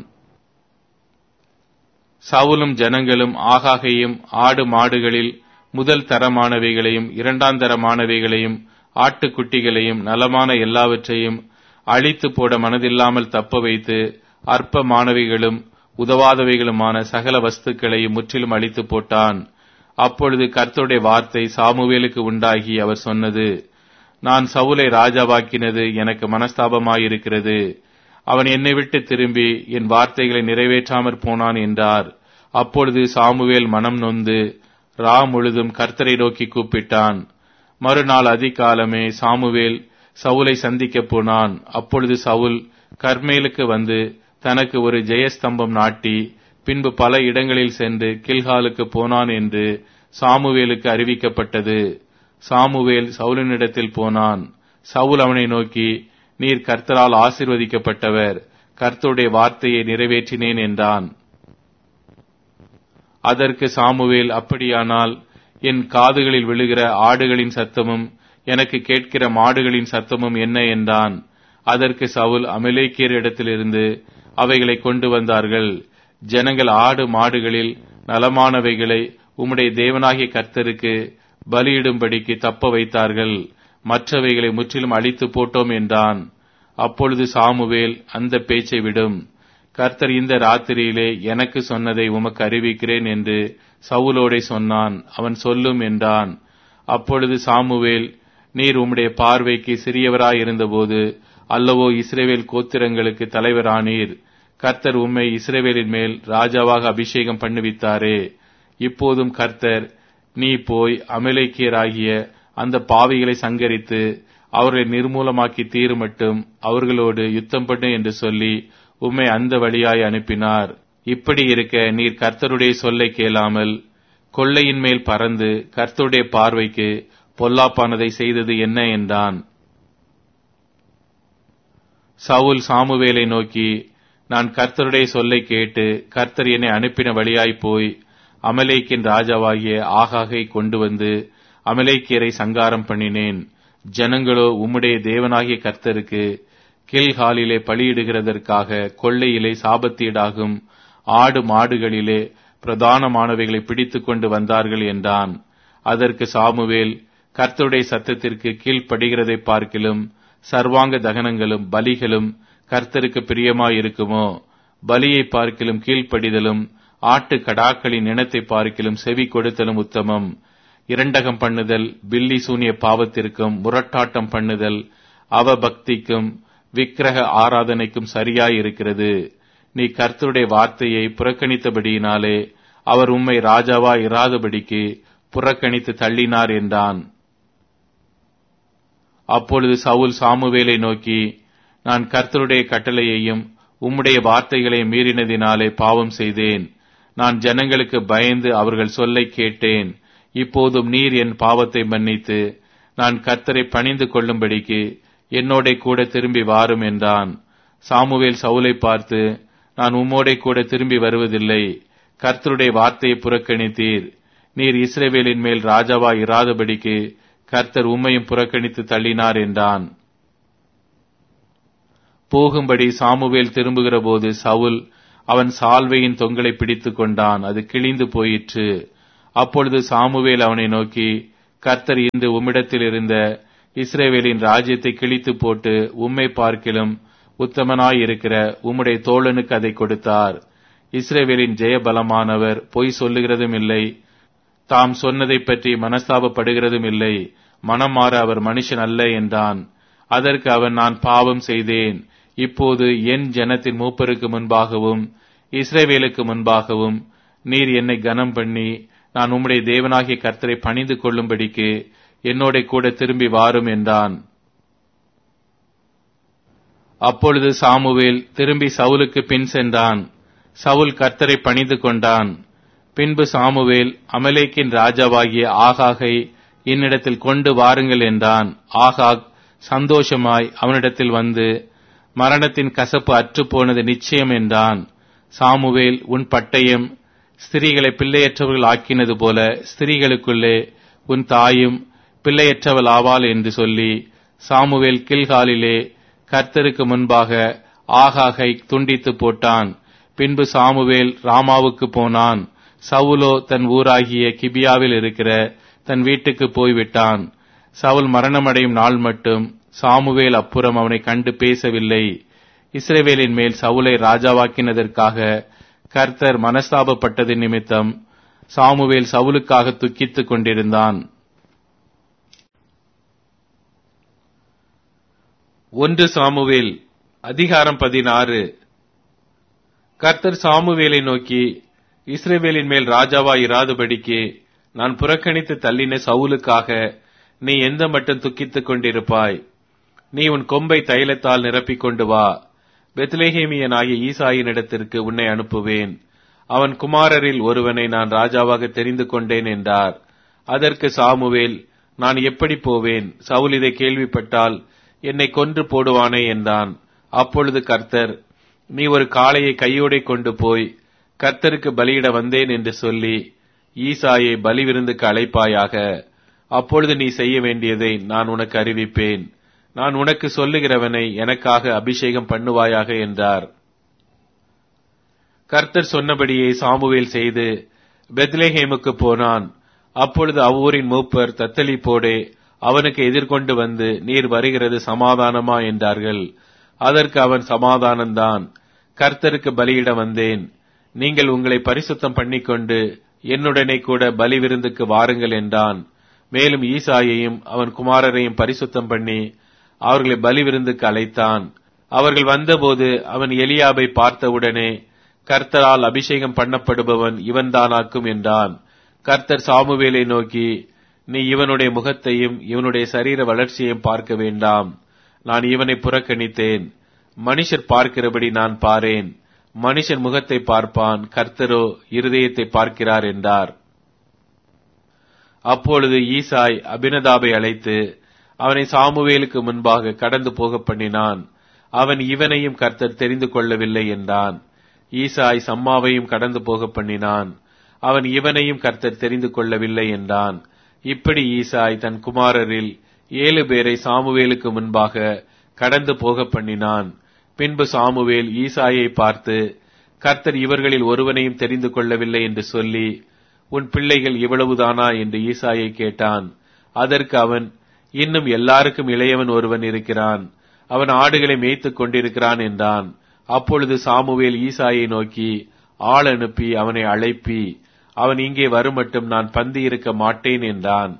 சவுலும் ஜனங்களும் ஆகாகையும் ஆடு மாடுகளில் முதல் தரமானவைகளையும் 2ஆம் தரமானவைகளையும் ஆட்டுக்குட்டிகளையும் நலமான எல்லாவற்றையும் அழித்து போட மனதில்லாமல் தப்ப வைத்து அற்பமானவைகளும் உதவாதவைகளுமான சகல வஸ்துக்களையும் முற்றிலும் அழித்து போட்டான். அப்பொழுது கர்த்தருடைய வார்த்தை சாமுவேலுக்கு உண்டாகி அவர் சொன்னது, நான் சவுலை ராஜாவாக்கினது எனக்கு மனஸ்தாபமாயிருக்கிறது. அவன் என்னை விட்டு திரும்பி என் வார்த்தைகளை நிறைவேற்றாமற் போனான் என்றார். அப்பொழுது சாமுவேல் மனம் நொந்து ரா முழுதும் கர்த்தரை நோக்கி கூப்பிட்டான். மறுநாள் அதிகாலமே சாமுவேல் சவுலை சந்திக்கப் போனான். அப்பொழுது சவுல் கர்மேலுக்கு வந்து தனக்கு ஒரு ஜெயஸ்தம்பம் நாட்டி பின்பு பல இடங்களில் சென்று கில்காலுக்கு போனான் என்று சாமுவேலுக்கு அறிவிக்கப்பட்டது. சாமுவேல் சவுலினிடத்தில் போனான். சவுல் அவனை நோக்கி, நீர் கர்த்தரால் ஆசீர்வதிக்கப்பட்டவர், கர்த்தருடைய வார்த்தையை நிறைவேற்றினேன் என்றான். அதற்கு சாமுவேல், அப்படியானால் என் காதுகளில் விழுகிற ஆடுகளின் சத்தமும் எனக்கு கேட்கிற மாடுகளின் சத்தமும் என்ன என்றான். அதற்கு சவுல், அமலேக்கியர் இடத்திலிருந்து அவைகளை கொண்டு வந்தார்கள். ஜனங்கள் ஆடு மாடுகளில் நலமானவைகளை உம்முடைய தேவனாகிய கர்த்தருக்கு பலியிடும்படிக்கு தப்ப வைத்தார்கள், மற்றவைகளை முற்றிலும் அழித்து போட்டோம் என்றான். அப்பொழுது சாமுவேல், அந்த பேச்சை விடும், கர்த்தர் இந்த ராத்திரியிலே எனக்கு சொன்னதை உமக்கு அறிவிக்கிறேன் என்று சவுலோடே சொன்னான். அவன் சொல்லும் என்றான். அப்பொழுது சாமுவேல், நீர் உம்முடைய பார்வைக்கு சிறியவராயிருந்தபோது அல்லவோ இஸ்ரவேல் கோத்திரங்களுக்கு தலைவரானீர். கர்த்தர் உம்மை இஸ்ரவேலின் மேல் ராஜாவாக அபிஷேகம் பண்ணுவித்தாரே. இப்போதும் கர்த்தர், நீ போய் அமலேக்கியராகிய அந்த பாவிகளை சங்கரித்து அவர்களை நிர்மூலமாக்கி தீரு மட்டும் அவர்களோடு யுத்தம் பண்ணு என்று சொல்லி உம்மை அந்த வழியாய் அனுப்பினார். இப்படி இருக்க நீர் கர்த்தருடைய சொல்லை கேளாமல் கொள்ளையின் மேல் பறந்து கர்த்தருடைய பார்வைக்கு பொல்லாப்பானதை செய்தது என்ன என்றான். சவுல் சாமுவேலை நோக்கி, நான் கர்த்தருடைய சொல்லை கேட்டு கர்த்தர் என்னை அனுப்பின வழியாய் போய் அமலேக்கின் ராஜாவாகிய ஆகாகை கொண்டு வந்து அமலேக்கியரை சங்காரம் பண்ணினேன். ஜனங்களோ உம்முடைய தேவனாகிய கர்த்தருக்கு கில்காலிலே பலியிடுகிறதற்காக கொள்ளையிலே சாபத்தீடாகும் ஆடு மாடுகளிலே பிரதானமானவைகளை பிடித்துக் கொண்டு வந்தார்கள் என்றான். அதற்கு சாமுவேல், கர்த்தருடைய சத்தத்திற்கு கீழ்ப்படுகிறதை பார்க்கிலும் சர்வாங்க தகனங்களும் பலிகளும் கர்த்தருக்கு பிரியமாயிருக்குமோ? பலியை பார்க்கிலும் கீழ்ப்படிதலும் ஆட்டு கடாக்களின் இனத்தை பார்க்கிலும் செவி கொடுத்தலும் உத்தமம். இரண்டகம் பண்ணுதல் பில்லி சூனிய பாவத்திற்கும் முரட்டாட்டம் பண்ணுதல் அவபக்திக்கும் விக்கிரக ஆராதனைக்கும் சரியாயிருக்கிறது. நீ கர்த்தருடைய வார்த்தையை புறக்கணித்தபடியினாலே அவர் உம்மை ராஜாவா இராதபடிக்கு புறக்கணித்து தள்ளினார் என்றான். அப்பொழுது சவுல் சாமுவேலை நோக்கி, நான் கர்த்தருடைய கட்டளையையும் உம்முடைய வார்த்தைகளையும் மீறினதினாலே பாவம் செய்தேன். நான் ஜனங்களுக்கு பயந்து அவர்கள் சொல்லை கேட்டேன். இப்போதும் நீர் என் பாவத்தை மன்னித்து நான் கர்த்தரை பணிந்து கொள்ளும்படிக்கு என்னோட கூட திரும்பி வாரும் என்றான். சாமுவேல் சவுலை பார்த்து, நான் உம்மோடே கூட திரும்பி வருவதில்லை. கர்த்தருடைய வார்த்தையை புறக்கணித்தீர். நீர் இஸ்ரவேலின் மேல் ராஜாவா இராதபடிக்கு கர்த்தர் உம்மையும் புறக்கணித்து தள்ளினார் என்றான். போகும்படி சாமுவேல் திரும்புகிற போது சவுல் அவன் சால்வையின் தொங்கலை பிடித்துக் கொண்டான், அது கிழிந்து போயிற்று. அப்பொழுது சாமுவேல் அவனை நோக்கி, கர்த்தர் இன்று உம்மிடத்தில் இருந்த இஸ்ரவேலின் ராஜ்யத்தை கிழித்து போட்டு உம்மை பார்க்கிலும் உத்தமனாயிருக்கிற உம்முடைய தோழனுக்கு அதை கொடுத்தார். இஸ்ரவேலின் ஜெயபலமானவர் பொய் சொல்லுகிறதும் இல்லை, தாம் சொன்னதை பற்றி மனஸ்தாபப்படுகிறதும் இல்லை. மனம் மாற அவர் மனுஷன் அல்ல என்றான். அதற்கு அவன், நான் பாவம் செய்தேன். இப்போது என் ஜனத்தின் மூப்பருக்கு முன்பாகவும் இஸ்ரவேலுக்கு முன்பாகவும் நீர் என்னை கனம் பண்ணி நான் உம்முடைய தேவனாகிய கர்த்தரை பணிந்து கொள்ளும்படிக்கு என்னோட கூட திரும்பி வாரும் என்றான். அப்பொழுது சாமுவேல் திரும்பி சவுலுக்கு பின் சென்றான். சவுல் கர்த்தரை பணிந்து கொண்டான். பின்பு சாமுவேல் அமலேக்கின் ராஜாவாகிய ஆகாகை என்னிடத்தில் கொண்டு வாருங்கள் என்றான். ஆகாக் சந்தோஷமாய் அவனிடத்தில் வந்து, மரணத்தின் கசப்பு அற்றுப்போனது நிச்சயம் என்றான். சாமுவேல், உன் பட்டயம் ஸ்திரீகளை பிள்ளையற்றவர்கள் ஆக்கினது போல ஸ்திரீகளுக்குள்ளே உன் தாயும் பிள்ளையற்றவள் ஆவாள் என்று சொல்லி, சாமுவேல் கில்காலிலே கர்த்தருக்கு முன்பாக ஆகாகை துண்டித்து போட்டான். பின்பு சாமுவேல் ராமாவுக்கு போனான். சவுலோ தன் ஊராகிய கிபியாவில் இருக்கிற தன் வீட்டுக்கு போய்விட்டான். சவுல் மரணமடையும் நாள் மட்டும் சாமுவேல் அப்புறம் அவனை கண்டு பேசவில்லை. இஸ்ரவேலின் மேல் சவுலை ராஜாவாக்கினதற்காக கர்த்தர் மனஸ்தாபப்பட்டது நிமித்தம் சாமுவேல் சவுலுக்காக துக்கித்துக் கொண்டிருந்தான். 1 சாமுவேல் அதிகாரம் 16. கர்த்தர் சாமுவேலை நோக்கி, இஸ்ரவேலின் மேல் ராஜாவாய் இராதபடிக்கு நான் புறக்கணித்து தள்ளின சவுலுக்காக நீ எந்த மட்டும் துக்கித்துக் கொண்டிருப்பாய்? நீ உன் கொம்பை தைலத்தால் நிரப்பிக் கொண்டு வா. பெத்லெகேமியனாகிய ஈசாயினிடத்திற்கு உன்னை அனுப்புவேன். அவன் குமாரரில் ஒருவனை நான் ராஜாவாக தெரிந்து கொண்டேன் என்றார். அதற்கு சாமுவேல், நான் எப்படி போவேன்? சவுல் இதை கேள்விப்பட்டால் என்னை கொன்று போடுவானே என்றான். அப்பொழுது கர்த்தர், நீ ஒரு காளையை கையோடே கொண்டு போய் கர்த்தருக்கு பலியிட வந்தேன் என்று சொல்லி ஈசாயை பலி விருந்துக்கு அழைப்பாயாக. அப்பொழுது நீ செய்ய வேண்டியதை நான் உனக்கு அறிவிப்பேன். நான் உனக்கு சொல்லுகிறவனை எனக்காக அபிஷேகம் பண்ணுவாயாக என்றார். கர்த்தர் சொன்னபடியே சாமுவேல் செய்து பெத்லெகேமுக்கு போனான். அப்பொழுது அவ்வூரின் மூப்பர் தத்தளிப்போடே அவனுக்கு எதிர்கொண்டு வந்து, நீர் வருகிறது சமாதானமா என்றார்கள். அதற்கு அவன், சமாதானம்தான், கர்த்தருக்கு பலியிட வந்தேன். நீங்கள் உங்களை பரிசுத்தம் பண்ணிக்கொண்டு என்னுடனே கூட பலி விருந்துக்கு வாருங்கள் என்றான். மேலும் ஈசாயையும் அவன் குமாரரையும் பரிசுத்தம் பண்ணி அவர்களை பலி விருந்துக்கு அழைத்தான். அவர்கள் வந்தபோது அவன் எலியாபை பார்த்தவுடனே, கர்த்தரால் அபிஷேகம் பண்ணப்படுபவன் இவன்தானாக்கும் என்றான். கர்த்தர் சாமுவேலை நோக்கி, நீ இவனுடைய முகத்தையும் இவனுடைய சரீர வளர்ச்சியையும் பார்க்க வேண்டாம். நான் இவனை புறக்கணித்தேன். மனுஷர் பார்க்கிறபடி நான் பாரேன். மனுஷன் முகத்தை பார்ப்பான், கர்த்தரோ இருதயத்தை பார்க்கிறார் என்றார். அப்பொழுது ஈசாய் அபினதாபை அழைத்து அவனை சாமுவேலுக்கு முன்பாக கடந்து போக பண்ணினான். அவன், இவனையும் கர்த்தர் தெரிந்து கொள்ளவில்லை என்றான். ஈசாய் சம்மாவையும் கடந்து போக பண்ணினான். அவன், இவனையும் கர்த்தர் தெரிந்து கொள்ளவில்லை என்றான். இப்படி ஈசாய் தன் குமாரரில் 7 பேரை சாமுவேலுக்கு முன்பாக கடந்து போக பண்ணினான். பின்பு சாமுவேல் ஈசாயை பார்த்து, கர்த்தர் இவர்களில் ஒருவனையும் தெரிந்து கொள்ளவில்லை என்று சொல்லி, உன் பிள்ளைகள் இவ்வளவுதானா என்று ஈசாயை கேட்டான். அதற்கு அவன், இன்னும் எல்லாருக்கும் இளையவன் ஒருவன் இருக்கிறான், அவன் ஆடுகளை மேய்த்துக் கொண்டிருக்கிறான் என்றான். அப்பொழுது சாமுவேல் ஈசாயை நோக்கி, ஆள் அனுப்பி அவனை அழைப்பி, அவன் இங்கே வருமட்டும் நான் பந்தி இருக்க மாட்டேன் என்றான்.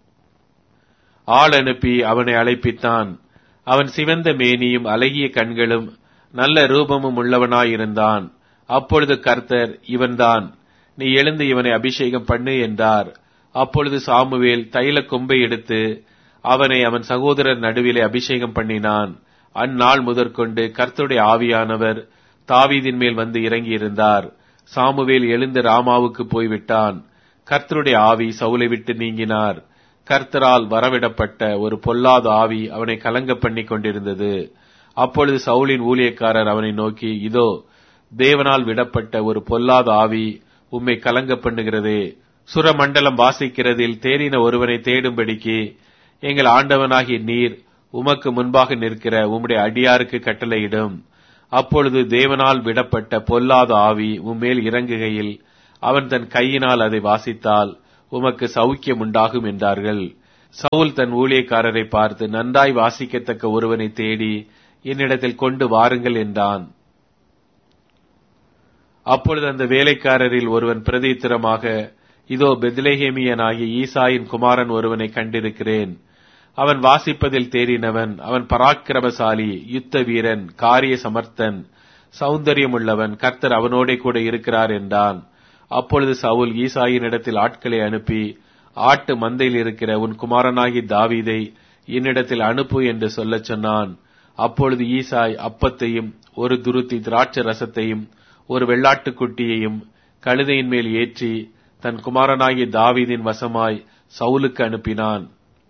ஆள் அனுப்பி அவனை அழைப்பித்தான். அவன் சிவந்த மேனியும் அழகிய கண்களும் நல்ல ரூபமும் உள்ளவனாயிருந்தான். அப்பொழுது கர்த்தர், இவன்தான், நீ எழுந்து இவனை அபிஷேகம் பண்ணு என்றார். அப்பொழுது சாமுவேல் தைல கொம்பை எடுத்து அவனை அவன் சகோதரர் நடுவிலே அபிஷேகம் பண்ணினான். அந்நாள் முதற்கொண்டு கர்த்தருடைய ஆவியானவர் தாவீதின் மேல் வந்து இறங்கியிருந்தார். சாமுவேல் எழுந்து ராமாவுக்கு போய்விட்டான். கர்த்தருடைய ஆவி சவுலை விட்டு நீங்கினார். கர்த்தரால் வரவிடப்பட்ட ஒரு பொல்லாத ஆவி அவனை கலங்க பண்ணி கொண்டிருந்தது. அப்பொழுது சவுலின் ஊழியக்காரர் அவனை நோக்கி, இதோ தேவனால் விடப்பட்ட ஒரு பொல்லாத ஆவி உம்மை கலங்க பண்ணுகிறதே. சுரமண்டலம் வாசிக்கிறதில் தேறின ஒருவனை தேடும்படிக்கு எங்கள் ஆண்டவனாகிய நீர் உமக்கு முன்பாக நிற்கிற உம்முடைய அடியாருக்கு கட்டளையிடும். அப்பொழுது தேவனால் விடப்பட்ட பொல்லாத ஆவி உம்மேல் இறங்குகையில் அவன் தன் கையினால் அதை வாசித்தால் உமக்கு சௌக்கியம் உண்டாகும் என்றார்கள். சவுல் தன் ஊழியக்காரரை பார்த்து, நன்றாய் வாசிக்கத்தக்க ஒருவனை தேடி என்னிடத்தில் கொண்டு வாருங்கள் என்றான். அப்பொழுது அந்த வேலைக்காரரில் ஒருவன் பிரதித்திரமாக, இதோ பெத்லெகேமியனாகிய ஈசாயின் குமாரன் ஒருவனை கண்டிருக்கிறேன். அவன் வாசிப்பதில் தேறினவன், அவன் பராக்கிரமசாலி, யுத்த வீரன், காரிய சமர்த்தன், சௌந்தரியமுள்ளவன், கர்த்தர் அவனோடே கூட இருக்கிறார் என்றான். அப்பொழுது சவுல் ஈசாயின் இடத்தில் ஆட்களை அனுப்பி, ஆட்டு மந்தையில் இருக்கிற உன் குமாரனாகி தாவீதை என்னிடத்தில் அனுப்பு என்று சொல்லச் சொன்னான். அப்பொழுது ஈசாய் அப்பத்தையும் ஒரு துருத்தி திராட்சை ரசத்தையும் ஒரு வெள்ளாட்டுக்குட்டியையும் கழுதையின் மேல் ஏற்றி தன் குமாரனாகிய தாவீதின் வசமாய் சவுலுக்கு அனுப்பினான்.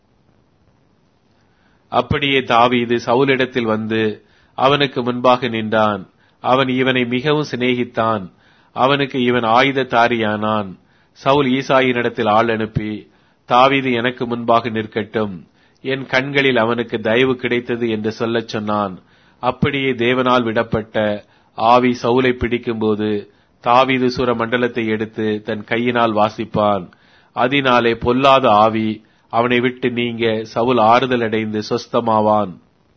அப்படியே தாவீது சவுலிடத்தில் வந்து அவனுக்கு முன்பாக நின்றான். அவன் இவனை மிகவும் சிநேகித்தான். அவனுக்கு இவன் ஆயுததாரியானான். சவுல் ஈசாயினிடத்தில் ஆள் அனுப்பி, தாவீது எனக்கு முன்பாக நிற்கட்டும், என் கண்களில் அவனுக்கு தயவு கிடைத்தது என்று சொல்லச் சொன்னான். அப்படியே தேவனால் விடப்பட்ட ஆவி சவுலை பிடிக்கும்போது தாவீது சுர மண்டலத்தை எடுத்து தன் கையினால் வாசிப்பான். அதனாலே பொல்லாத ஆவி அவனை விட்டு நீங்க சவுல் ஆறுதல் அடைந்து சொஸ்தமாவான்.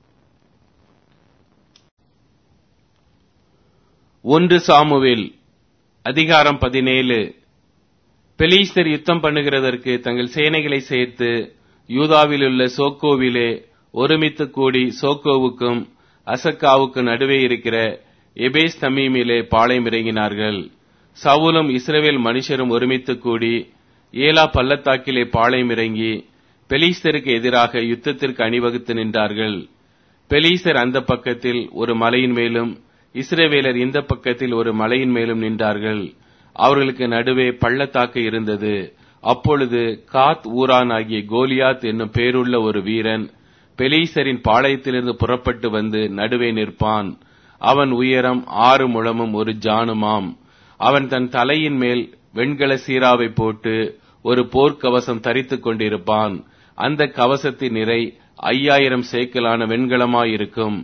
1 சாமுவேல் அதிகாரம் 17. பெலிஸ்தர் யுத்தம் பண்ணுகிறதற்கு தங்கள் சேனைகளை சேர்த்து யூதாவிலுள்ள சோக்கோவிலே ஒருமித்து கூடி சோக்கோவுக்கும் அசக்காவுக்கும் நடுவே இருக்கிற எபேஸ் தமீமிலே பாளையம் இறங்கினார்கள். சவுலும் இஸ்ரவேல் மனுஷரும் ஒருமித்து கூடி ஏலா பள்ளத்தாக்கிலே பாளையம் இறங்கி பெலிஸ்தருக்கு எதிராக யுத்தத்திற்கு அணிவகுத்து நின்றார்கள். பெலிஸ்தர் அந்த பக்கத்தில் ஒரு மலையின் மேலும் இஸ்ரவேலர் இந்த பக்கத்தில் ஒரு மலையின் மேலும் நின்றார்கள். அவர்களுக்கு நடுவே பள்ளத்தாக்கு இருந்தது. அப்பொழுது காத் ஊரான் ஆகிய கோலியாத் என்னும் பேருள்ள ஒரு வீரன் பெலிஸ்தரின் பாளையத்திலிருந்து புறப்பட்டு வந்து நடுவே நிற்பான். அவன் உயரம் 6 முழமும் 1 ஜானுமாம். அவன் தன் தலையின் மேல் வெண்கல சீராவை போட்டு ஒரு போர்க்கவசம் தரித்துக் கொண்டிருப்பான். அந்த கவசத்தின் நிறை 5000 சேக்கலான வெண்கலமாயிருக்கும்.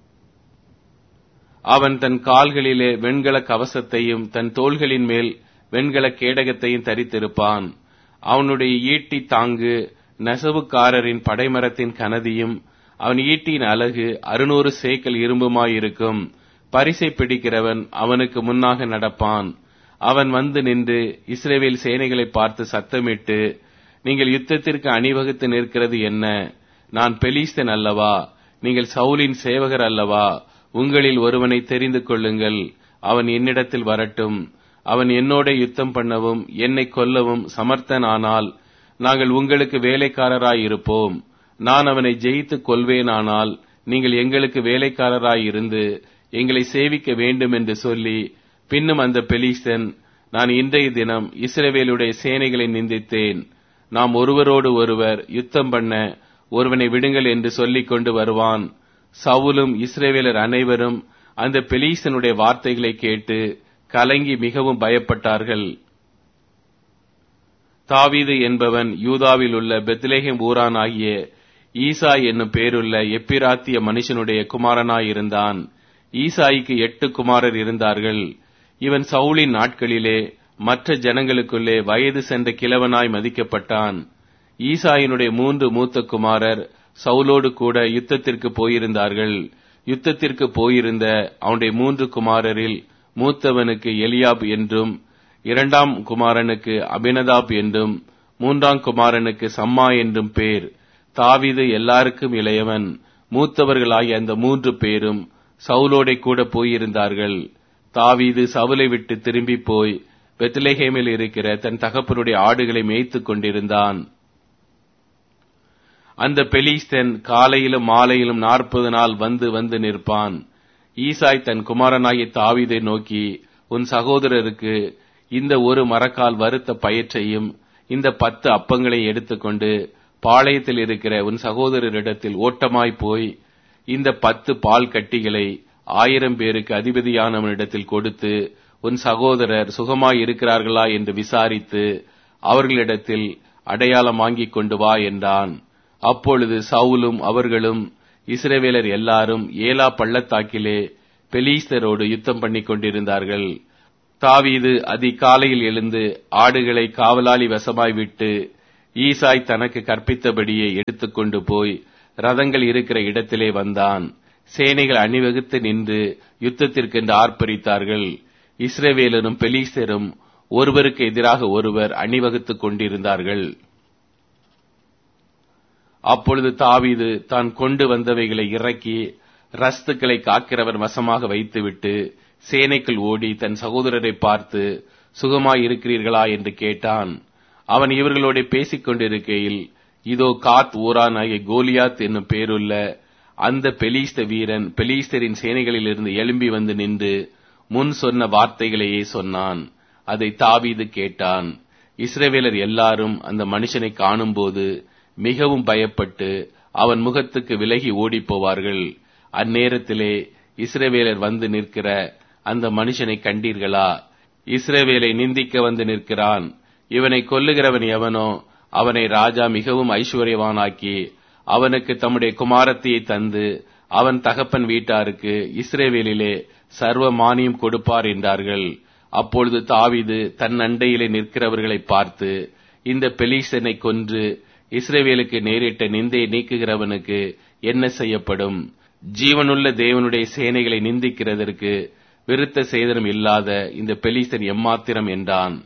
அவன் தன் கால்களிலே வெண்கல கவசத்தையும் தன் தோள்களின் மேல் வெண்கல கேடகத்தையும் தரித்திருப்பான். அவனுடைய ஈட்டி தாங்கு நெசவுக்காரரின் படைமரத்தின் கனதியும் அவன் ஈட்டியின் அலகு 600 சேக்கல் இரும்புமாயிருக்கும். பரிசை பிடிக்கிறவன் அவனுக்கு முன்னாக நடப்பான். அவன் வந்து நின்று இஸ்ரவேல் சேனைகளை பார்த்து சத்தமிட்டு, நீங்கள் யுத்தத்திற்கு அணிவகுத்து நிற்கிறது என்ன? நான் பெலிஸ்தன் அல்லவா? நீங்கள் சவுலின் சேவகர் அல்லவா? உங்களில் ஒருவனை தெரிந்து கொள்ளுங்கள், அவன் என்னிடத்தில் வரட்டும். அவன் என்னோட யுத்தம் பண்ணவும் என்னை கொல்லவும் சமர்த்தனானால் நாங்கள் உங்களுக்கு வேலைக்காரராயிருப்போம். நான் அவனை ஜெயித்து கொள்வேனானால் நீங்கள் எங்களுக்கு வேலைக்காரராயிருந்து எங்களை சேவிக்க வேண்டும் என்று சொல்லி, பின்னும் அந்த பெலிஸ்தன், நான் இன்றைய தினம் இஸ்ரவேலுடைய சேனைகளை நிந்தித்தேன், நாம் ஒருவரோடு ஒருவர் யுத்தம் பண்ண ஒருவனை விடுங்கள் என்று சொல்லிக் கொண்டு வருவான். சவுலும் இஸ்ரவேலர் அனைவரும் அந்த பெலிஸ்தனுடைய வார்த்தைகளை கேட்டு கலங்கி மிகவும் பயப்பட்டார்கள். தாவீது என்பவன் யூதாவில் உள்ள பெத்லெகேம் ஊரான் ஆகிய ஈசாய் என்னும் பேருள்ள எப்பிராத்திய மனுஷனுடைய குமாரனாயிருந்தான். ஈசாய்க்கு 8 குமாரர் இருந்தார்கள். இவன் சவுலின் நாட்களிலே மற்ற ஜனங்களுக்குள்ளே வயது சென்ற கிழவனாய் மதிக்கப்பட்டான். ஈசாயினுடைய 3 மூத்த குமாரர் சவுலோடு கூட யுத்தத்திற்கு போயிருந்தார்கள். யுத்தத்திற்கு போயிருந்த அவனுடைய 3 குமாரரில் மூத்தவனுக்கு எலியாப் என்றும், 2ஆம் குமாரனுக்கு அபினதாப் என்றும், 3ஆம் குமாரனுக்கு சம்மா என்றும் பேர். தாவீது எல்லாருக்கும் இளையவன். மூத்தவர்களாகிய அந்த 3 பேரும் சவுலோடே கூட போயிருந்தார்கள். தாவீது சவுலை விட்டு திரும்பி போய் பெத்லெகேமில் இருக்கிற தன் தகப்பனுடைய ஆடுகளை மேய்த்துக் கொண்டிருந்தான். அந்த பெலிஸ்தன் காலையிலும் மாலையிலும் 40 நாள் வந்து வந்து நிற்பான். ஈசாய் தன் குமாரனாகிய தாவீதை நோக்கி, உன் சகோதரருக்கு இந்த 1 மரக்கால் வறுத்த பயற்றையும் இந்த 10 அப்பங்களை எடுத்துக்கொண்டு பாளையத்தில் இருக்கிற உன் சகோதரரிடத்தில் ஓட்டமாய் போய் இந்த 10 பால் கட்டிகளை 1000 பேருக்கு அதிபதியானவனிடத்தில் கொடுத்து உன் சகோதரர் சுகமாய் இருக்கிறார்களா என்று விசாரித்து அவர்களிடத்தில் அடையாளம் வாங்கிக் கொண்டு வா என்றான். அப்பொழுது சவுலும் அவர்களும் இஸ்ரவேலர் எல்லாரும் ஏலா பள்ளத்தாக்கிலே பெலிஸ்தரோடு யுத்தம் பண்ணிக் கொண்டிருந்தார்கள். தாவீது அதிகாலையில் எழுந்து ஆடுகளை காவலாளி வசமாய் விட்டு ஈசாய் தனக்கு கற்பித்தபடியே எடுத்துக்கொண்டு போய் ரதங்கள் இருக்கிற இடத்திலே வந்தான். சேனைகள் அணிவகுத்து நின்று யுத்தத்திற்கென்று ஆர்ப்பரித்தார்கள். இஸ்ரவேலரும் பெலிஸ்தரும் ஒருவருக்கு எதிராக ஒருவர் அணிவகுத்துக் கொண்டிருந்தார்கள். அப்பொழுது தாவீது தான் கொண்டு வந்தவைகளை இறக்கி ரஸ்துக்களை காக்கிறவர் வசமாக வைத்துவிட்டு சேனைக்குள் ஓடி தன் சகோதரரை பார்த்து, சுகமாயிருக்கிறீர்களா என்று கேட்டான். அவன் இவர்களோட பேசிக் கொண்டிருக்கையில், இதோ காத் ஊரான் ஆகிய கோலியாத் என்னும் பேருள்ள அந்த பெலிஸ்த வீரன் பெலிஸ்தரின் சேனைகளிலிருந்து எழும்பி வந்து நின்று முன் சொன்ன வார்த்தைகளையே சொன்னான். அதை தாவீது கேட்டான். இஸ்ரவேலர் எல்லாரும் அந்த மனுஷனை காணும்போது மிகவும் பயப்பட்டு அவன் முகத்துக்கு விலகி ஓடிப் போவார்கள். அந்நேரத்திலே இஸ்ரவேலர் வந்து நிற்கிற அந்த மனுஷனை கண்டீர்களா? இஸ்ரவேலை நிந்திக்க வந்து நிற்கிறான். இவனை கொல்லுகிறவன் எவனோ அவனை ராஜா மிகவும் ஐஸ்வர்யவானாக்கி அவனுக்கு தம்முடைய குமாரத்தியை தந்து அவன் தகப்பன் வீட்டாருக்கு இஸ்ரவேலிலே சர்வ மானியம் கொடுப்பார் என்றார்கள். அப்பொழுது தாவீது தன் அண்டையிலே நிற்கிறவர்களை பார்த்து, இந்த பெலிஸ்தனை கொன்று இஸ்ரவேலுக்கு நேரிட்ட நிந்தையை நீக்குகிறவனுக்கு என்ன செய்யப்படும்? ஜீவனுள்ள தேவனுடைய சேனைகளை நிந்திக்கிறதற்கு விருத்த சேதனம் இல்லாத இந்த பெலிஸ்தன் எம்மாத்திரம் என்றான்.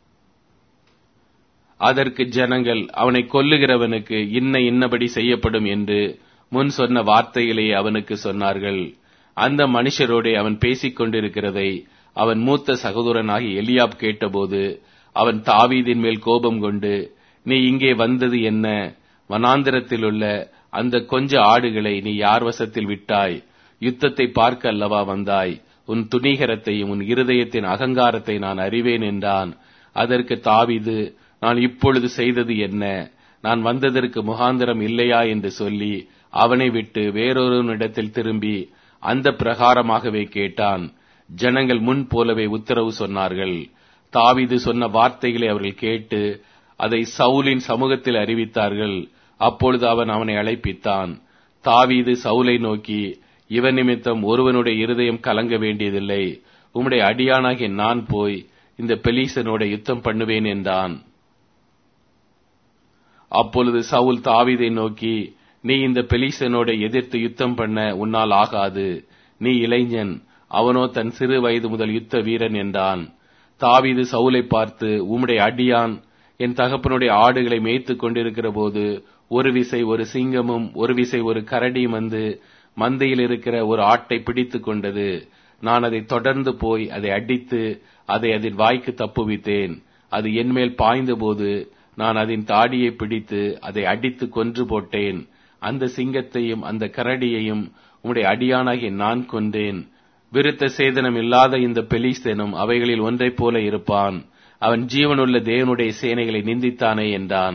அதற்கு ஜனங்கள், அவனை கொல்லுகிறவனுக்கு இன்னபடி செய்யப்படும் என்று முன் சொன்ன வார்த்தைகளையே அவனுக்கு சொன்னார்கள். அந்த மனுஷரோடே அவன் பேசிக் கொண்டிருக்கிறதை அவன் மூத்த சகோதரனாகி எலியாப் கேட்டபோது அவன் தாவீதின் மேல் கோபம் கொண்டு, நீ இங்கே வந்தது என்ன? வனாந்திரத்திலுள்ள அந்த கொஞ்ச ஆடுகளை நீ யார் வசத்தில் விட்டாய்? யுத்தத்தை பார்க்க அல்லவா வந்தாய்? உன் துணிகரத்தையும் உன் இருதயத்தின் அகங்காரத்தை நான் அறிவேன் என்றான். அதற்கு தாவீது, நான் இப்பொழுது செய்தது என்ன? நான் வந்ததற்கு முகாந்திரம் இல்லையா என்று சொல்லி அவனை விட்டு வேறொருவனிடத்தில் திரும்பி அந்த பிரகாரமாகவே கேட்டான். ஜனங்கள் முன் போலவே உத்தரவு சொன்னார்கள். தாவீது சொன்ன வார்த்தைகளை அவர்கள் கேட்டு அதை சவுலின் சமூகத்தில் அறிவித்தார்கள். அப்பொழுது அவன் அவனை அழைப்பித்தான். தாவீது சவுலை நோக்கி, இவன் நிமித்தம் ஒருவனுடைய இருதயம் கலங்க வேண்டியதில்லை. உம்முடைய அடியானாகிய நான் போய் இந்த பெலிஸ்தனோட யுத்தம் பண்ணுவேன் என்றான். அப்பொழுது சவுல் தாவீதை நோக்கி, நீ இந்த பெலிஸ்தனோட எதிர்த்து யுத்தம் பண்ண உன்னால் ஆகாது. நீ இளைஞன், அவனோ தன் சிறு வயது முதல் யுத்த வீரன் என்றான். தாவீது சவுலை பார்த்து, உம்முடைய அடியான் என் தகப்பனுடைய ஆடுகளை மேய்த்துக் கொண்டிருக்கிற போது ஒரு விசை ஒரு சிங்கமும் ஒரு விசை ஒரு கரடியும் வந்து மந்தையில் இருக்கிற ஒரு ஆட்டை பிடித்துக் கொண்டது. நான் அதை தொடர்ந்து போய் அதை அடித்து அதை அதன் வாய்க்கு தப்புவித்தேன். அது என்மேல் பாய்ந்த போது நான் அதன் தாடியை பிடித்து அதை அடித்து கொன்று போட்டேன். அந்த சிங்கத்தையும் அந்த கரடியையும் உம்முடைய அடியானாகிய நான் கொன்றேன். விருத்த சேதனம் இல்லாத இந்த பெலிஸ்தனும் அவைகளில் ஒன்றைப் போல இருப்பான். அவன் ஜீவனுள்ள தேவனுடைய சேனைகளை நிந்தித்தானே என்றான்.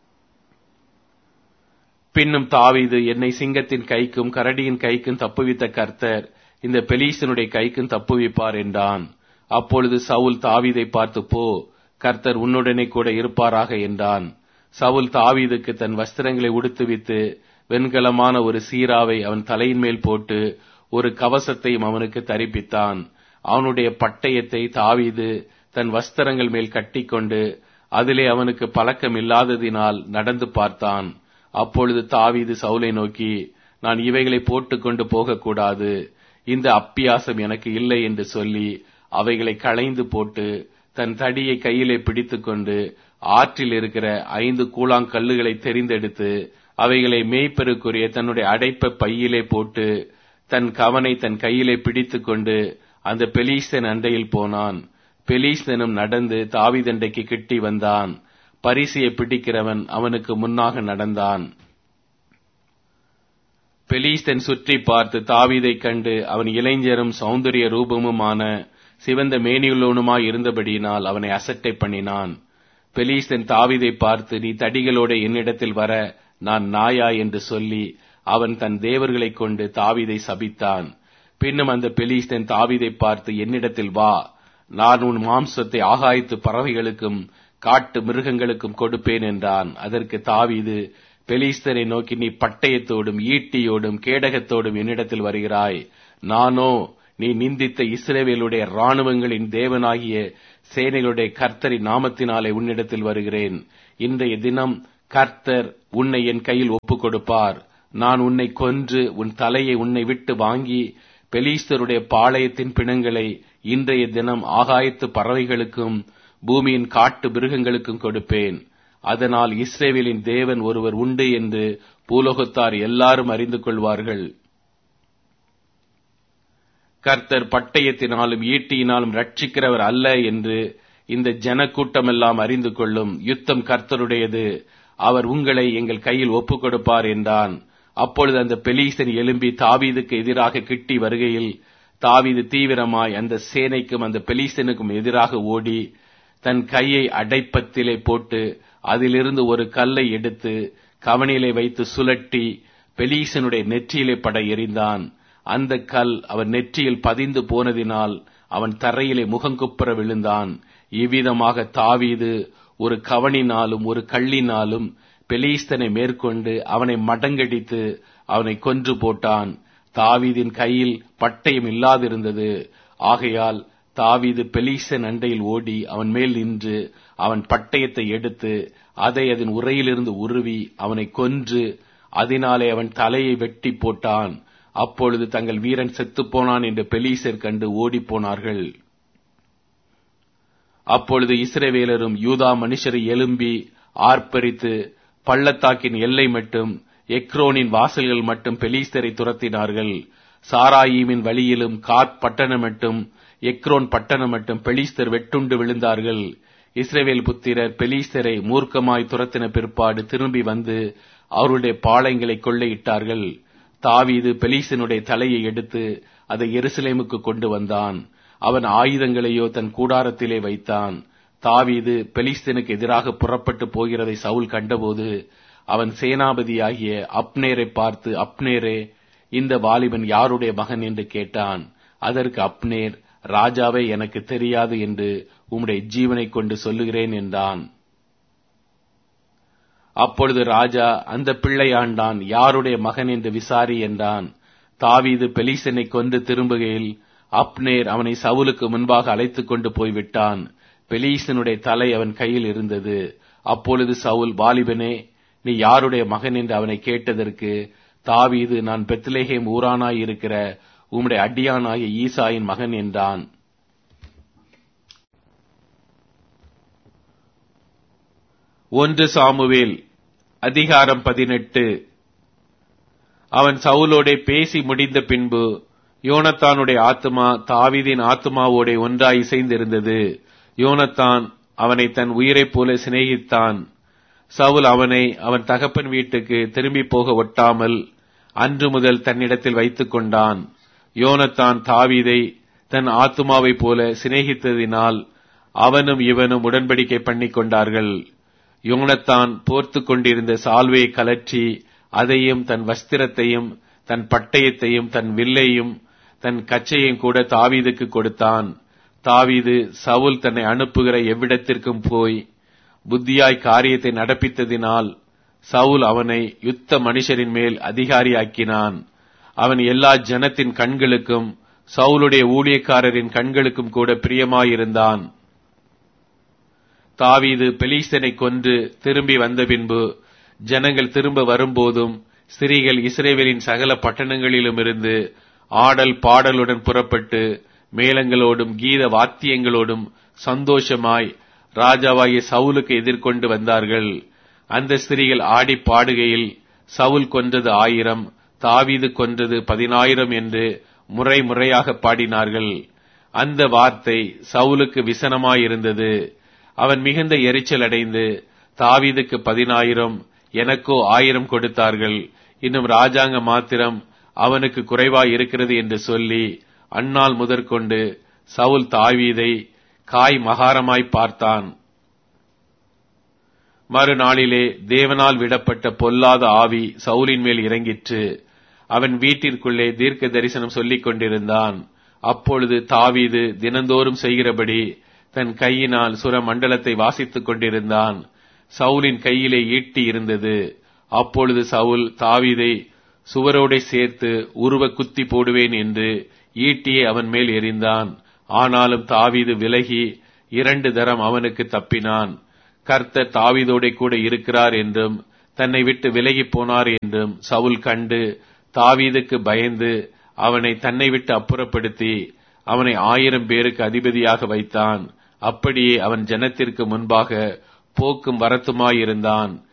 பின்னும் தாவீது, என்னை சிங்கத்தின் கைக்கும் கரடியின் கைக்கும் தப்புவித்த கர்த்தர் இந்த பெலிஸ்தனுடைய கைக்கும் தப்புவிப்பார் என்றான். அப்பொழுது சவுல் தாவீதை பார்த்து, போ, கர்த்தர் உன்னுடனே கூட இருப்பாராக என்றான். சவுல் தாவீதுக்கு தன் வஸ்திரங்களை உடுத்துவித்து வெண்கலமான ஒரு சீராவை அவன் தலையின் மேல் போட்டு ஒரு கவசத்தையும் அவனுக்கு தரிப்பித்தான். அவனுடைய பட்டயத்தை தாவீது தன் வஸ்திரங்கள் மேல் கட்டிக்கொண்டு அதிலே அவனுக்கு பழக்கம் இல்லாததினால் நடந்து பார்த்தான். அப்பொழுது தாவீது சவுலை நோக்கி, நான் இவைகளை போட்டுக்கொண்டு போகக்கூடாது, இந்த அப்பியாசம் எனக்கு இல்லை என்று சொல்லி அவைகளை களைந்து போட்டு தன் தடியை கையிலே பிடித்துக்கொண்டு ஆற்றில் இருக்கிற 5 கூழாங்கல்லுகளை தெரிந்தெடுத்து அவைகளை மேய்ப்பருக்குரிய தன்னுடைய அடைப்ப பையிலே போட்டு தன் கவனை தன் கையிலே பிடித்துக்கொண்டு அந்த பெலிஸ்தன் அண்டையில் போனான். பெலிஸ்தனும் நடந்து தாவீதண்டைக்கு கிட்டி வந்தான். பரிசையை பிடிக்கிறவன் அவனுக்கு முன்னாக நடந்தான். பெலிஸ்தன் சுற்றி பார்த்து தாவீதை கண்டு அவன் இளைஞரும் சௌந்தரிய ரூபமுமான சிவந்த மேனியுள்ளவனுமாய் இருந்தபடியினால் அவனை அசட்டை பண்ணினான். பெலிஸ்தன் தாவீதை பார்த்து, நீ தடிகளோட என்னிடத்தில் வர நான் நாயா என்று சொல்லி அவன் தன் தேவர்களை கொண்டு தாவீதை சபித்தான். பின்னும் அந்த பெலிஸ்தன் தாவீதை பார்த்து, என்னிடத்தில் வா, நான் உன் மாம்சத்தை ஆகாயத்து பறவைகளுக்கும் காட்டு மிருகங்களுக்கும் கொடுப்பேன் என்றான். அதற்கு தாவீது பெலிஸ்தரை நோக்கி, நீ பட்டயத்தோடும் ஈட்டியோடும் கேடகத்தோடும் என்னிடத்தில் வருகிறாய், நானோ நீ நிந்தித்த இஸ்ரவேலுடைய இராணுவங்களின் தேவனாகிய சேனைகளுடைய கர்த்தரின் நாமத்தினாலே உன்னிடத்தில் வருகிறேன். இன்றைய தினம் கர்த்தர் உன்னை என் கையில் ஒப்புக் கொடுப்பார். நான் உன்னை கொன்று உன் தலையை உன்னை விட்டு வாங்கி பெலிஸ்தருடைய பாளையத்தின் பிணங்களை இன்றைய தினம் ஆகாயத்து பறவைகளுக்கும் பூமியின் காட்டு மிருகங்களுக்கும் கொடுப்பேன். அதனால் இஸ்ரவேலின் தேவன் ஒருவர் உண்டு என்று பூலோகத்தார் எல்லாரும் அறிந்து கொள்வார்கள். கர்த்தர் பட்டயத்தினாலும் ஈட்டியினாலும் ரட்சிக்கிறவர் அல்ல என்று இந்த ஜனக்கூட்டமெல்லாம் அறிந்து கொள்ளும். யுத்தம் கர்த்தருடையது, அவர் உங்களை எங்கள் கையில் ஒப்புக் கொடுப்பார் என்றான். அப்பொழுது அந்த பெலீசன் எழும்பி தாவீதுக்கு எதிராக கிட்டி வருகையில் தாவீது தீவிரமாய் அந்த சேனைக்கும் அந்த பெலீசனுக்கும் எதிராக ஓடி தன் கையை அடைப்பத்திலே போட்டு அதிலிருந்து ஒரு கல்லை எடுத்து கவனிலே வைத்து சுழட்டி பெலீசனுடைய நெற்றியிலே பட எறிந்தான். அந்த கல் அவன் நெற்றியில் பதிந்து போனதினால் அவன் தரையிலே முகங்குப்புற விழுந்தான். இவ்விதமாக தாவீது ஒரு கவனினாலும் ஒரு கல்லினாலும் பெலிஸ்தனை மேற்கொண்டு அவனை மடங்கடித்து அவனை கொன்று போட்டான். தாவீதின் கையில் பட்டயம் இல்லாதிருந்தது. ஆகையால் தாவீது பெலிஸ்தன் அண்டையில் ஓடி அவன் மேல் நின்று அவன் பட்டயத்தை எடுத்து அதை அதன் உறையிலிருந்து உருவி அவனை கொன்று அதனாலே அவன் தலையை வெட்டி போட்டான். அப்பொழுது தங்கள் வீரன் செத்துப்போனான் என்று பெலீசர் கண்டு ஓடிப்போனார்கள். அப்பொழுது இஸ்ரவேலரும் யூதா மனுஷரை எழும்பி ஆர்ப்பரித்து பள்ளத்தாக்கின் எல்லை மட்டும் எக்ரோனின் வாசல்கள் மட்டும் பெலீஸ்தரை துரத்தினார்கள். சாராயீமின் வழியிலும் காத் பட்டணம் மட்டும் எக்ரோன் பட்டணம் மட்டும் பெலீஸ்தர் வெட்டுண்டு விழுந்தார்கள். இஸ்ரவேல் புத்திரர் பெலீஸ்தரை மூர்க்கமாய் துரத்தின பிற்பாடு திரும்பி வந்து அவருடைய பாளையங்களை கொள்ளையிட்டார்கள். தாவீது பெலீசனுடைய தலையை எடுத்து அதை எருசலேமுக்கு கொண்டு வந்தான். அவன் ஆயுதங்களையோ தன் கூடாரத்திலே வைத்தான். தாவீது பெலிஸ்தனுக்கு எதிராக புறப்பட்டு போகிறதை சவுல் கண்டபோது அவன் சேனாபதியாகிய அப்னேரை பார்த்து, அப்னேரே, இந்த வாலிபன் யாருடைய மகன் என்று கேட்டான். அதற்கு அப்னேர், ராஜாவே, எனக்கு தெரியாது என்று உம்முடைய ஜீவனை கொண்டு சொல்லுகிறேன் என்றான். அப்பொழுது ராஜா, அந்த பிள்ளையாண்டான், யாருடைய மகன் என்று விசாரி என்றான். தாவீது பெலிஸ்தனை கொண்டு திரும்புகையில் அப்னேர் அவனை சவுலுக்கு முன்பாக அழைத்துக் கொண்டு போய்விட்டான். பெலீசனுடைய தலை அவன் கையில் இருந்தது. அப்பொழுது சவுல், வாலிபனே, நீ யாருடைய மகன் என்று அவனை கேட்டதற்கு தாவீது, நான் பெத்லெகேம் ஊரானாய் இருக்கிற உம்முடைய அடியானாகிய ஈசாயின் மகன் என்றான். ஒன்று சாமுவேல் அதிகாரம் 18. அவன் சவுலோடே பேசி முடிந்த பின்பு யோனத்தானுடைய ஆத்துமா தாவீதின் ஆத்துமாவோடே ஒன்றாய் இசைந்திருந்தது. யோனத்தான் அவனை தன் உயிரைப் போல சிநேகித்தான். சவுல் அவனை அவன் தகப்பன் வீட்டுக்கு திரும்பி போக ஒட்டாமல் அன்று முதல் தன்னிடத்தில் வைத்துக் கொண்டான். யோனத்தான் தாவீதை தன் ஆத்துமாவைப் போல சிநேகித்ததினால் அவனும் இவனும் உடன்படிக்கை பண்ணிக் கொண்டார்கள். யோனத்தான் போர்த்து கொண்டிருந்த சால்வையை கலற்றி அதையும் தன் வஸ்திரத்தையும் தன் பட்டயத்தையும் தன் வில்லையும் தன் கச்சையும் கூட தாவீதுக்கு கொடுத்தான். தாவீது சவுல் தன்னை அனுப்புகிற எவ்விடத்திற்கும் போய் புத்தியாய் காரியத்தை நடப்பித்ததினால் சவுல் அவனை யுத்த மனுஷரின் மேல் அதிகாரியாக்கினான். அவன் எல்லா ஜனத்தின் கண்களுக்கும் சவுலுடைய ஊழியக்காரரின் கண்களுக்கும் கூட பிரியமாயிருந்தான். தாவீது பெலிஸ்தனை கொன்று திரும்பி வந்த பின்பு ஜனங்கள் திரும்ப வரும்போதும் ஸ்திரீகள் இஸ்ரவேலின் சகல பட்டணங்களிலும் இருந்து ஆடல் பாடலுடன் புறப்பட்டு மேளங்களோடும் கீத வாத்தியங்களோடும் சந்தோஷமாய் ராஜாவாகிய சவுலுக்கு எதிர்கொண்டு வந்தார்கள். அந்த ஸ்திரீகள் ஆடி பாடுகையில் சவுல் கொன்றது 1000, தாவீது கொன்றது 10000 என்று முறை முறையாக பாடினார்கள். அந்த வார்த்தை சவுலுக்கு விசனமாயிருந்தது. அவன் மிகுந்த எரிச்சல் அடைந்து, தாவீதுக்கு 10000, எனக்கோ 1000 கொடுத்தார்கள், இன்னும் ராஜாங்க மாத்திரம் அவனுக்கு குறைவாய் இருக்கிறது என்று சொல்லி அந்நாள் முதற்கொண்டு சவுல் தாவீதை காய் மகாரமாய் பார்த்தான். மறுநாளிலே தேவனால் விடப்பட்ட பொல்லாத ஆவி சவுலின் மேல் இறங்கிற்று. அவன் வீட்டிற்குள்ளே தீர்க்க தரிசனம் சொல்லிக் கொண்டிருந்தான். அப்பொழுது தாவீது தினந்தோறும் செய்கிறபடி தன் கையினால் சுர மண்டலத்தை வாசித்துக் கொண்டிருந்தான். சவுலின் கையிலே ஈட்டி இருந்தது. அப்பொழுது சவுல் தாவீதை சுவரோடே சேர்த்து உருவ குத்தி போடுவேன் என்று ஈட்டியை அவன் மேல் எறிந்தான். ஆனாலும் தாவீது விலகி 2 தரம் அவனுக்கு தப்பினான். கர்த்தர் தாவீதோடே கூட இருக்கிறார் என்றும் தன்னை விட்டு விலகி போனார் என்றும் சவுல் கண்டு தாவீதுக்கு பயந்து அவனை தன்னை விட்டு அப்புறப்படுத்தி அவனை 1000 பேருக்கு அதிபதியாக வைத்தான். அப்படியே அவன் ஜனத்திற்கு முன்பாக போக்கும் வரத்துமாயிருந்தான்.